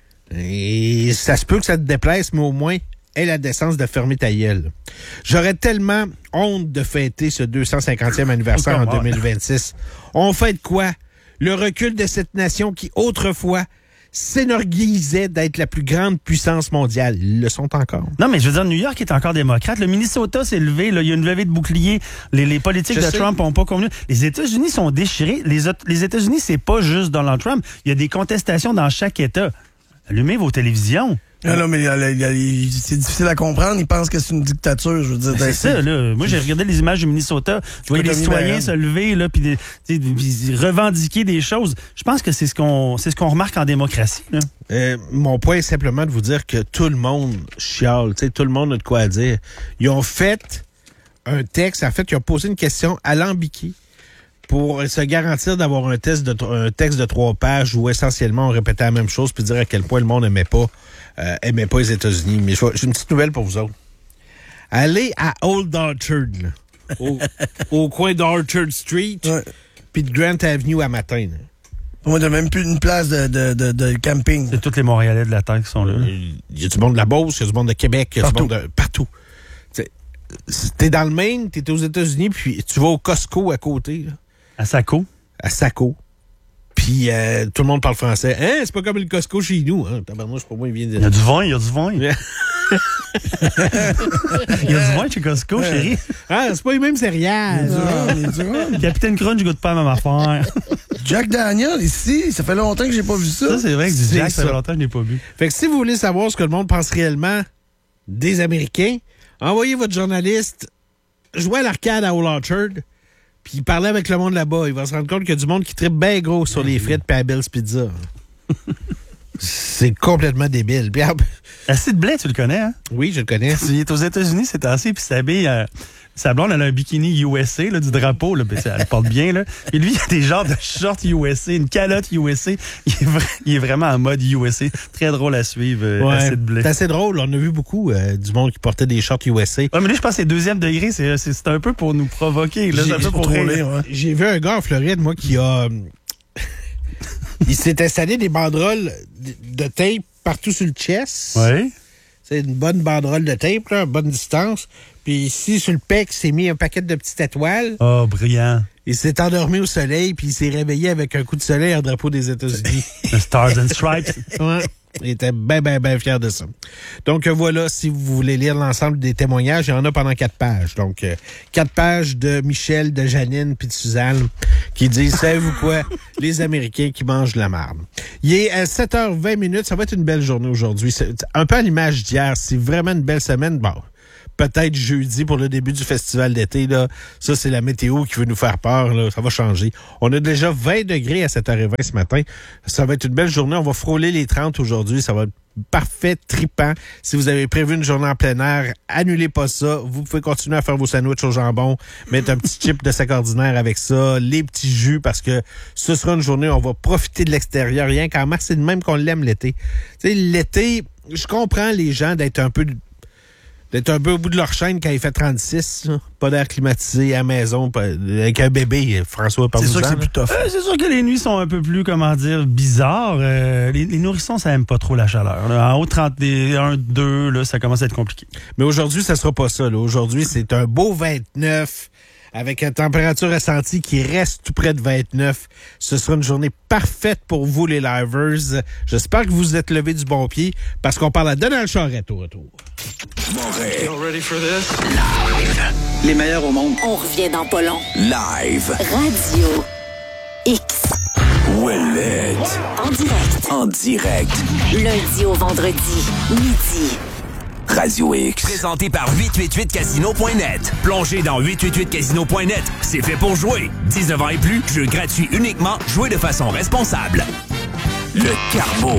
et ça se peut que ça te déplaise, mais au moins, aie la décence de fermer ta gueule. J'aurais tellement honte de fêter ce deux cent cinquantième anniversaire en Encore deux mille vingt-six. On fête quoi? Le recul de cette nation qui, autrefois, s'énorgueillissait d'être la plus grande puissance mondiale. Ils le sont encore. Non, mais je veux dire, New York est encore démocrate. Le Minnesota s'est levé. Là, il y a une levée de bouclier. Les, les politiques Je de sais. Trump n'ont pas convenu. Les États-Unis sont déchirés. Les, autres- les États-Unis, c'est pas juste Donald Trump. Il y a des contestations dans chaque État. Allumez vos télévisions. Non, non, mais il y a- il y a- il- c'est difficile à comprendre. Ils pensent que c'est une dictature, je veux dire. C'est ça, là. Moi, j'ai regardé les images du Minnesota. Je voyais peux les donner citoyens Marianne. se lever, là, puis des- tu sais, puis revendiquer des choses. Je pense que c'est ce qu'on, c'est ce qu'on remarque en démocratie, là. Euh, mon point est simplement de vous dire que tout le monde chiale, tu sais, tout le monde a de quoi à dire. Ils ont fait un texte, en fait, ils ont posé une question alambiquée pour se garantir d'avoir un, test de, un texte de trois pages où essentiellement on répétait la même chose puis dire à quel point le monde n'aimait pas, euh, aimait pas les États-Unis. Mais je vais- j'ai une petite nouvelle pour vous autres. Allez à Old Orchard, là, au, au coin d'Orchard Street Ouais. puis de Grant Avenue à matin. là. Moi, t'as même plus une place de, de, de, de camping. C'est tous les Montréalais de la Terre qui sont là. Il y a du monde de la Beauce, il y a du monde de Québec, il y a Partout. du monde de partout. T'sais, T'es dans le Maine, t'es aux États-Unis, puis tu vas au Costco à côté, là, À Saco. à Saco. Puis euh, tout le monde parle français. Hein, c'est pas comme le Costco chez nous. Hein? Tabarnouche, pour moi, il vient de... Il y a du vin, il y a du vin. Il y a du vin chez Costco, chérie. Ah, c'est pas les mêmes céréales. Du rhum, du rhum. Capitaine Crunch goûte pas la même affaire. Jack Daniel, ici, ça fait longtemps que j'ai pas vu ça. Ça, c'est vrai que du C'est Jack, ça ça. fait longtemps que je n'ai pas bu. Fait que si vous voulez savoir ce que le monde pense réellement des Américains, envoyez votre journaliste jouer à l'arcade à Old Orchard, puis parler avec le monde là-bas. Il va se rendre compte qu'il y a du monde qui tripe bien gros sur les frites et à Bell's Pizza. C'est complètement débile. Puis, ah, Acide Blais, tu le connais, hein? oui, je le connais. Il est aux États-Unis, c'est assez, puis s'habille. Euh, sa blonde, elle a un bikini U S A, là, du drapeau, là, ben, elle le porte bien, là. Et lui, il a des genres de shorts U S A, une calotte U S A. Il est, vra- il est vraiment en mode U S A. Très drôle à suivre, euh, Ouais, Acide Blais. c'est assez drôle. On a vu beaucoup euh, du monde qui portait des shorts U S A. Ouais, mais lui, je pense que c'est deuxième degré, c'est, c'est, c'est un peu pour nous provoquer, là. J'ai- C'est un peu pour Trop rire. lire, ouais. J'ai vu un gars en Floride, moi, qui a... il s'est installé des banderoles de tape partout sur le chest. Ouais. C'est une bonne banderole de tape, là, bonne distance. Puis ici, sur le pec, il s'est mis un paquet de petites étoiles. Oh, brillant. Il s'est endormi au soleil, puis il s'est réveillé avec un coup de soleil en drapeau des États-Unis. Stars and Stripes. Ouais. Il était bien, bien, bien fier de ça. Donc, euh, voilà, si vous voulez lire l'ensemble des témoignages, il y en a pendant quatre pages. Donc, euh, quatre pages de Michel, de Janine puis de Suzanne qui disent, savez-vous quoi? Les Américains qui mangent de la marde. Il est à sept heures vingt minutes. Ça va être une belle journée aujourd'hui. C'est un peu à l'image d'hier. C'est vraiment une belle semaine. Bon, peut-être jeudi pour le début du festival d'été, là. Ça, c'est la météo qui veut nous faire peur, là. Ça va changer. On a déjà vingt degrés à sept heures vingt ce matin. Ça va être une belle journée. On va frôler les trente aujourd'hui. Ça va être parfait, trippant. Si vous avez prévu une journée en plein air, annulez pas ça. Vous pouvez continuer à faire vos sandwichs au jambon, mettre un petit chip de sac ordinaire avec ça, les petits jus, parce que ce sera une journée où on va profiter de l'extérieur. Rien qu'en mars, c'est de même qu'on l'aime l'été. Tu sais, l'été, je comprends les gens d'être un peu... d'être un peu au bout de leur chaîne quand il fait trente-six, là. Pas d'air climatisé à la maison, pas, avec un bébé, François, par C'est sûr que c'est plus tough. Euh, c'est sûr que les nuits sont un peu plus, comment dire, bizarres. Euh, les, les nourrissons, ça aime pas trop la chaleur. Là. En haut de trente et un, deux, là, ça commence à être compliqué. Mais aujourd'hui, ça sera pas ça. Là. Aujourd'hui, c'est un beau vingt-neuf avec une température ressentie qui reste tout près de vingt-neuf. Ce sera une journée parfaite pour vous, les livers. J'espère que vous vous êtes levés du bon pied parce qu'on parle à Donald Charrette au retour. Montréal. You ready for this? Live. Les meilleurs au monde. On revient dans pas long. Live. Radio X. Ouellette. En direct. En direct. Lundi au vendredi, midi. Radio X. Présenté par huit cent quatre-vingt-huit casino point net. Plongez dans huit cent quatre-vingt-huit casino point net. C'est fait pour jouer. dix-neuf ans et plus, jeu gratuit uniquement. Jouez de façon responsable. Le Carbo.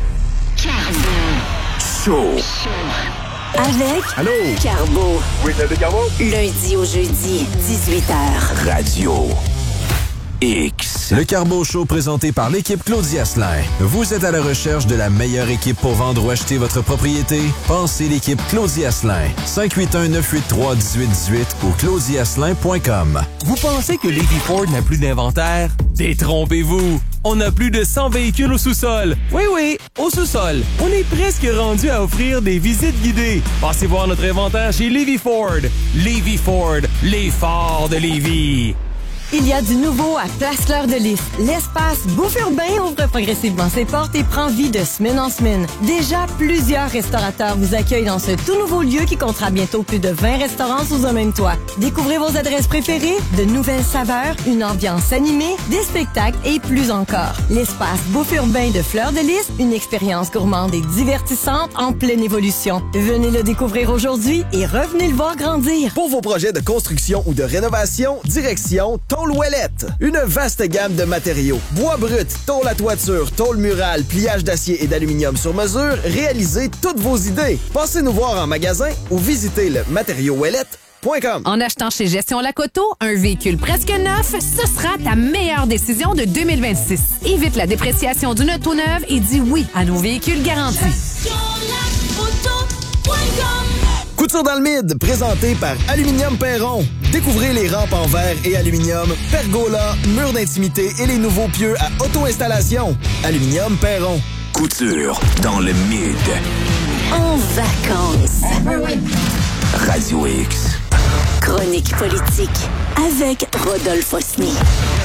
Show. Avec Allô? Carbo. Oui, c'est Carbo. Lundi au jeudi, dix-huit heures. Radio X. Le Carbo Show présenté par l'équipe Claudie Asselin. Vous êtes à la recherche de la meilleure équipe pour vendre ou acheter votre propriété? Pensez l'équipe Claudie Asselin. cinq huit un, neuf huit trois, un huit un huit ou claudie asselin point com. Vous pensez que Levy Ford n'a plus d'inventaire? Détrompez-vous! On a plus de cent véhicules au sous-sol. Oui, oui, au sous-sol. On est presque rendu à offrir des visites guidées. Passez voir notre inventaire chez Levy Ford. Levy Ford, les forts de Lévis. Il y a du nouveau à Place-Fleur de Lys. L'espace Bouffe Urbain ouvre progressivement ses portes et prend vie de semaine en semaine. Déjà, plusieurs restaurateurs vous accueillent dans ce tout nouveau lieu qui comptera bientôt plus de vingt restaurants sous un même toit. Découvrez vos adresses préférées, de nouvelles saveurs, une ambiance animée, des spectacles et plus encore. L'espace Bouffe Urbain de Fleur de Lys, une expérience gourmande et divertissante en pleine évolution. Venez le découvrir aujourd'hui et revenez le voir grandir. Pour vos projets de construction ou de rénovation, direction Tôle Ouellette. Une vaste gamme de matériaux. Bois brut, tôle à toiture, tôle murale, pliage d'acier et d'aluminium sur mesure, réalisez toutes vos idées. Passez nous voir en magasin ou visitez le matériau ouellette point com. En achetant chez Gestion Lacoto, un véhicule presque neuf, ce sera ta meilleure décision de deux mille vingt-six. Évite la dépréciation d'une auto neuve et dis oui à nos véhicules garantis. gestion lacoto point com. Couture dans le mid, présenté par Aluminium Perron. Découvrez les rampes en verre et aluminium, pergola, murs d'intimité et les nouveaux pieux à auto-installation. Aluminium Perron. Couture dans le mid. En vacances. Radio X. Chronique politique avec Rodolphe Osny.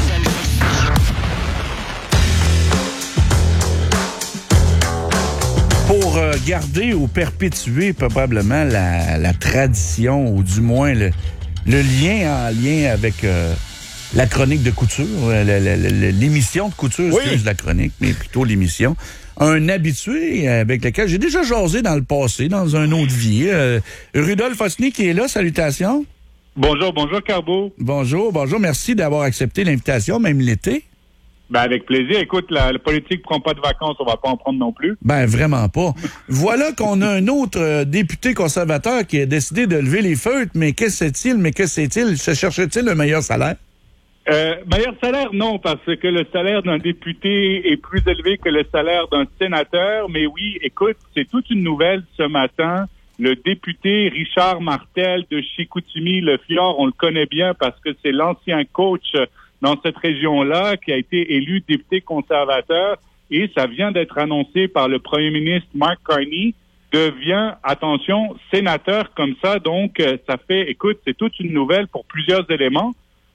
Pour euh, garder ou perpétuer probablement la, la tradition, ou du moins le, le lien en lien avec euh, la chronique de couture, euh, la, la, la, l'émission de couture, Oui. excuse la chronique, mais plutôt l'émission. Un habitué avec lequel j'ai déjà jasé dans le passé, dans un autre vie. Euh, Rudolph Osny qui est là, salutations. Bonjour, bonjour Carbo. Bonjour, bonjour, merci d'avoir accepté l'invitation, même l'été. Ben avec plaisir. Écoute, la, la politique prend pas de vacances, on va pas en prendre non plus. Ben vraiment pas. Voilà qu'on a un autre euh, député conservateur qui a décidé de lever les feutres, mais que c'est-il, mais que c'est-il? Se cherche-t-il un meilleur salaire? Euh, meilleur salaire, non, parce que le salaire d'un député est plus élevé que le salaire d'un sénateur. Mais oui, écoute, c'est toute une nouvelle ce matin. Le député Richard Martel de Chicoutimi, le Fjord, on le connaît bien parce que c'est l'ancien coach dans cette région-là qui a été élu député conservateur. Et ça vient d'être annoncé par le premier ministre Mark Carney, devient, attention, sénateur comme ça. Donc, ça fait, écoute, c'est toute une nouvelle pour plusieurs éléments.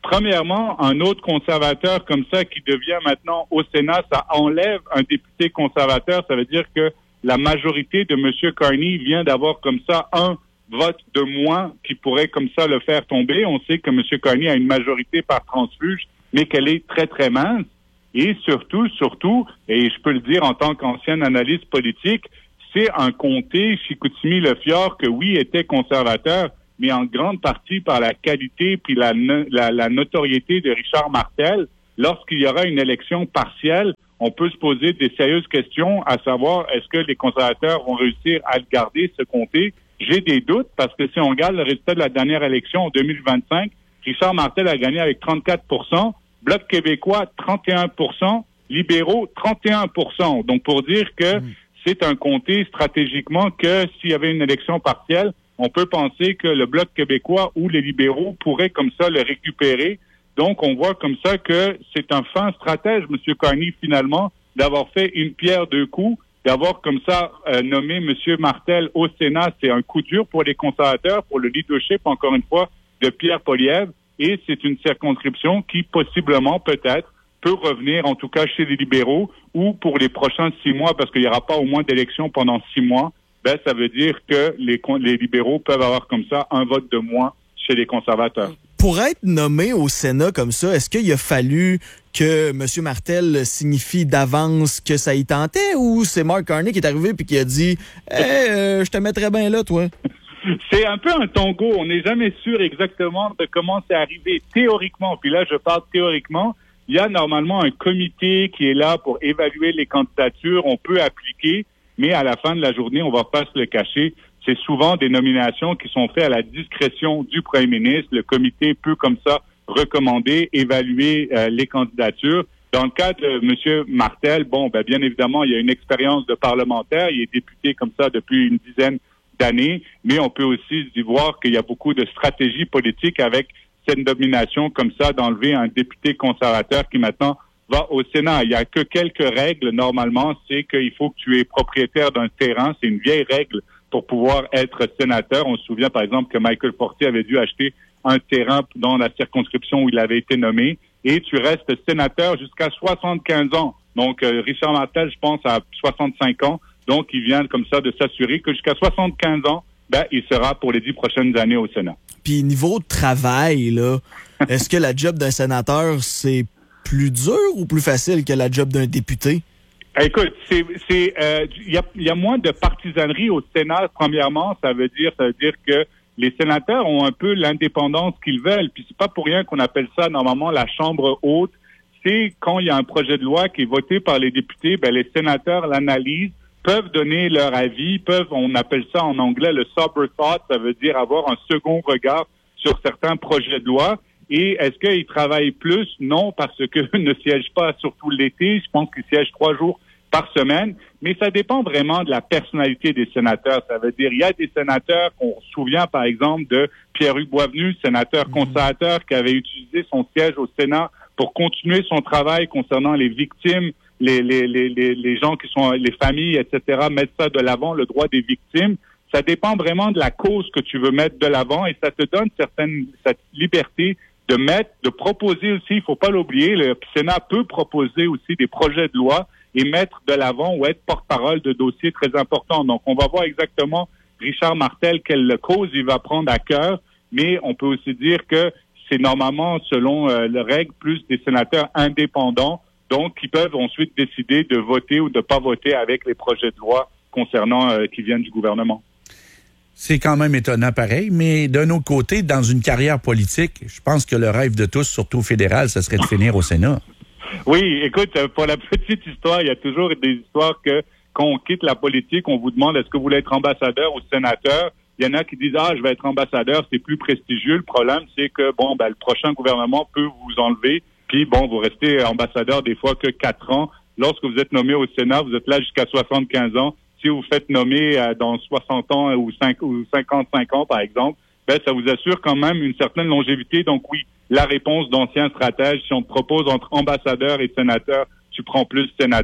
Premièrement, un autre conservateur comme ça qui devient maintenant au Sénat, ça enlève un député conservateur. Ça veut dire que la majorité de M. Carney vient d'avoir comme ça un vote de moins qui pourrait comme ça le faire tomber. On sait que M. Carney a une majorité par transfuge, mais qu'elle est très, très mince. Et surtout, surtout, et je peux le dire en tant qu'ancienne analyste politique, c'est un comté, Chicoutimi-Le-Fjord, que oui, était conservateur, mais en grande partie par la qualité puis la, la, la notoriété de Richard Martel. Lorsqu'il y aura une élection partielle, on peut se poser des sérieuses questions, à savoir, est-ce que les conservateurs vont réussir à le garder, ce comté? J'ai des doutes, parce que si on regarde le résultat de la dernière élection en deux mille vingt-cinq, Richard Martel a gagné avec trente-quatre pour cent, Bloc québécois, trente et un pour cent, libéraux, trente et un pour cent. Donc, pour dire que mmh. c'est un comté stratégiquement que s'il y avait une élection partielle, on peut penser que le Bloc québécois ou les libéraux pourraient comme ça le récupérer. Donc, on voit comme ça que c'est un fin stratège, M. Carney, finalement, d'avoir fait une pierre deux coups, d'avoir comme ça euh, nommé M. Martel au Sénat. C'est un coup dur pour les conservateurs, pour le leadership, encore une fois, de Pierre Poilievre. Et c'est une circonscription qui, possiblement, peut-être, peut revenir, en tout cas, chez les libéraux, ou pour les prochains six mois, parce qu'il n'y aura pas au moins d'élections pendant six mois, ben, ça veut dire que les, les libéraux peuvent avoir comme ça un vote de moins chez les conservateurs. Pour être nommé au Sénat comme ça, est-ce qu'il a fallu que M. Martel signifie d'avance que ça y tentait, ou c'est Mark Carney qui est arrivé et qui a dit hey, euh, « je te mettrais bien là, toi ». C'est un peu un tango. On n'est jamais sûr exactement de comment c'est arrivé théoriquement. Puis là, je parle théoriquement. Il y a normalement un comité qui est là pour évaluer les candidatures. On peut appliquer, mais à la fin de la journée, on va pas se le cacher. C'est souvent des nominations qui sont faites à la discrétion du premier ministre. Le comité peut comme ça recommander, évaluer euh, les candidatures. Dans le cas de M. Martel, bon, ben, bien évidemment, il y a une expérience de parlementaire. Il est député comme ça depuis une dizaine d'années, mais on peut aussi y voir qu'il y a beaucoup de stratégie politique avec cette nomination comme ça d'enlever un député conservateur qui maintenant va au Sénat. Il n'y a que quelques règles normalement, c'est qu'il faut que tu es propriétaire d'un terrain, c'est une vieille règle pour pouvoir être sénateur. On se souvient par exemple que Michael Fortier avait dû acheter un terrain dans la circonscription où il avait été nommé, et tu restes sénateur jusqu'à soixante-quinze ans. Donc euh, Richard Martel, je pense, a soixante-cinq ans. Donc, il vient comme ça de s'assurer que jusqu'à soixante-quinze ans, ben, il sera pour les dix prochaines années au Sénat. Puis, niveau de travail, là, est-ce que la job d'un sénateur, c'est plus dur ou plus facile que la job d'un député? Écoute, c'est, c'est, euh, y a, y a moins de partisanerie au Sénat, premièrement. Ça veut dire, ça veut dire que les sénateurs ont un peu l'indépendance qu'ils veulent. Puis, c'est pas pour rien qu'on appelle ça, normalement, la Chambre haute. C'est quand il y a un projet de loi qui est voté par les députés, ben, les sénateurs l'analysent, peuvent donner leur avis, peuvent, on appelle ça en anglais le sober thought, ça veut dire avoir un second regard sur certains projets de loi. Et est-ce qu'ils travaillent plus? Non, parce que ne siègent pas surtout l'été. Je pense qu'ils siègent trois jours par semaine. Mais ça dépend vraiment de la personnalité des sénateurs. Ça veut dire, il y a des sénateurs, on se souvient par exemple de Pierre-Hugues Boisvenu, sénateur conservateur qui avait utilisé son siège au Sénat pour continuer son travail concernant les victimes, Les, les, les, les gens qui sont, les familles, et cetera, mettre ça de l'avant, le droit des victimes. Ça dépend vraiment de la cause que tu veux mettre de l'avant, et ça te donne certaine, cette liberté de mettre, de proposer aussi, il faut pas l'oublier, le Sénat peut proposer aussi des projets de loi et mettre de l'avant ou être porte-parole de dossiers très importants. Donc, on va voir exactement Richard Martel, quelle cause il va prendre à cœur, mais on peut aussi dire que c'est normalement, selon euh, les règles, plus des sénateurs indépendants, donc qui peuvent ensuite décider de voter ou de pas voter avec les projets de loi concernant euh, qui viennent du gouvernement. C'est quand même étonnant pareil, mais d'un autre côté, dans une carrière politique, je pense que le rêve de tous, surtout fédéral, ce serait de finir au Sénat. Oui, écoute, pour la petite histoire, il y a toujours des histoires que quand on quitte la politique, on vous demande est-ce que vous voulez être ambassadeur ou sénateur. Il y en a qui disent, ah, je vais être ambassadeur, c'est plus prestigieux. Le problème, c'est que, bon, ben, le prochain gouvernement peut vous enlever. Puis, bon, vous restez ambassadeur des fois que quatre ans. Lorsque vous êtes nommé au Sénat, vous êtes là jusqu'à soixante-quinze ans. Si vous faites nommer euh, dans soixante ans ou, cinq, ou cinquante-cinq ans, par exemple, ben, ça vous assure quand même une certaine longévité. Donc, oui, la réponse d'anciens stratèges, si on te propose entre ambassadeur et sénateur, tu prends plus sénateur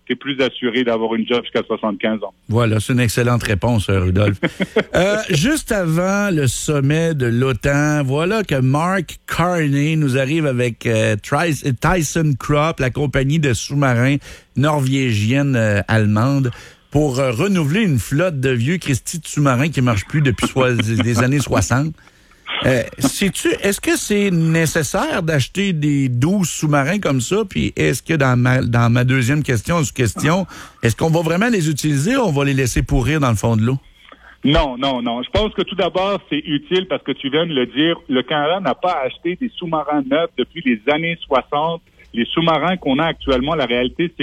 tu es plus assuré d'avoir une job jusqu'à soixante-quinze ans. Voilà, c'est une excellente réponse, Rudolph. euh, juste avant le sommet de l'OTAN, voilà que Mark Carney nous arrive avec euh, Tyson Crop, la compagnie de sous-marins norvégienne euh, allemande, pour euh, renouveler une flotte de vieux Christy de sous-marins qui ne marchent plus depuis so- des années soixante. Euh, sais-tu, est-ce que c'est nécessaire d'acheter des douze sous-marins comme ça? Puis est-ce que dans ma, dans ma deuxième question, question, est-ce qu'on va vraiment les utiliser ou on va les laisser pourrir dans le fond de l'eau? Non, non, non. Je pense que tout d'abord, c'est utile parce que tu viens de le dire. Le Canada n'a pas acheté des sous-marins neufs depuis les années soixante. Les sous-marins qu'on a actuellement, la réalité, c'est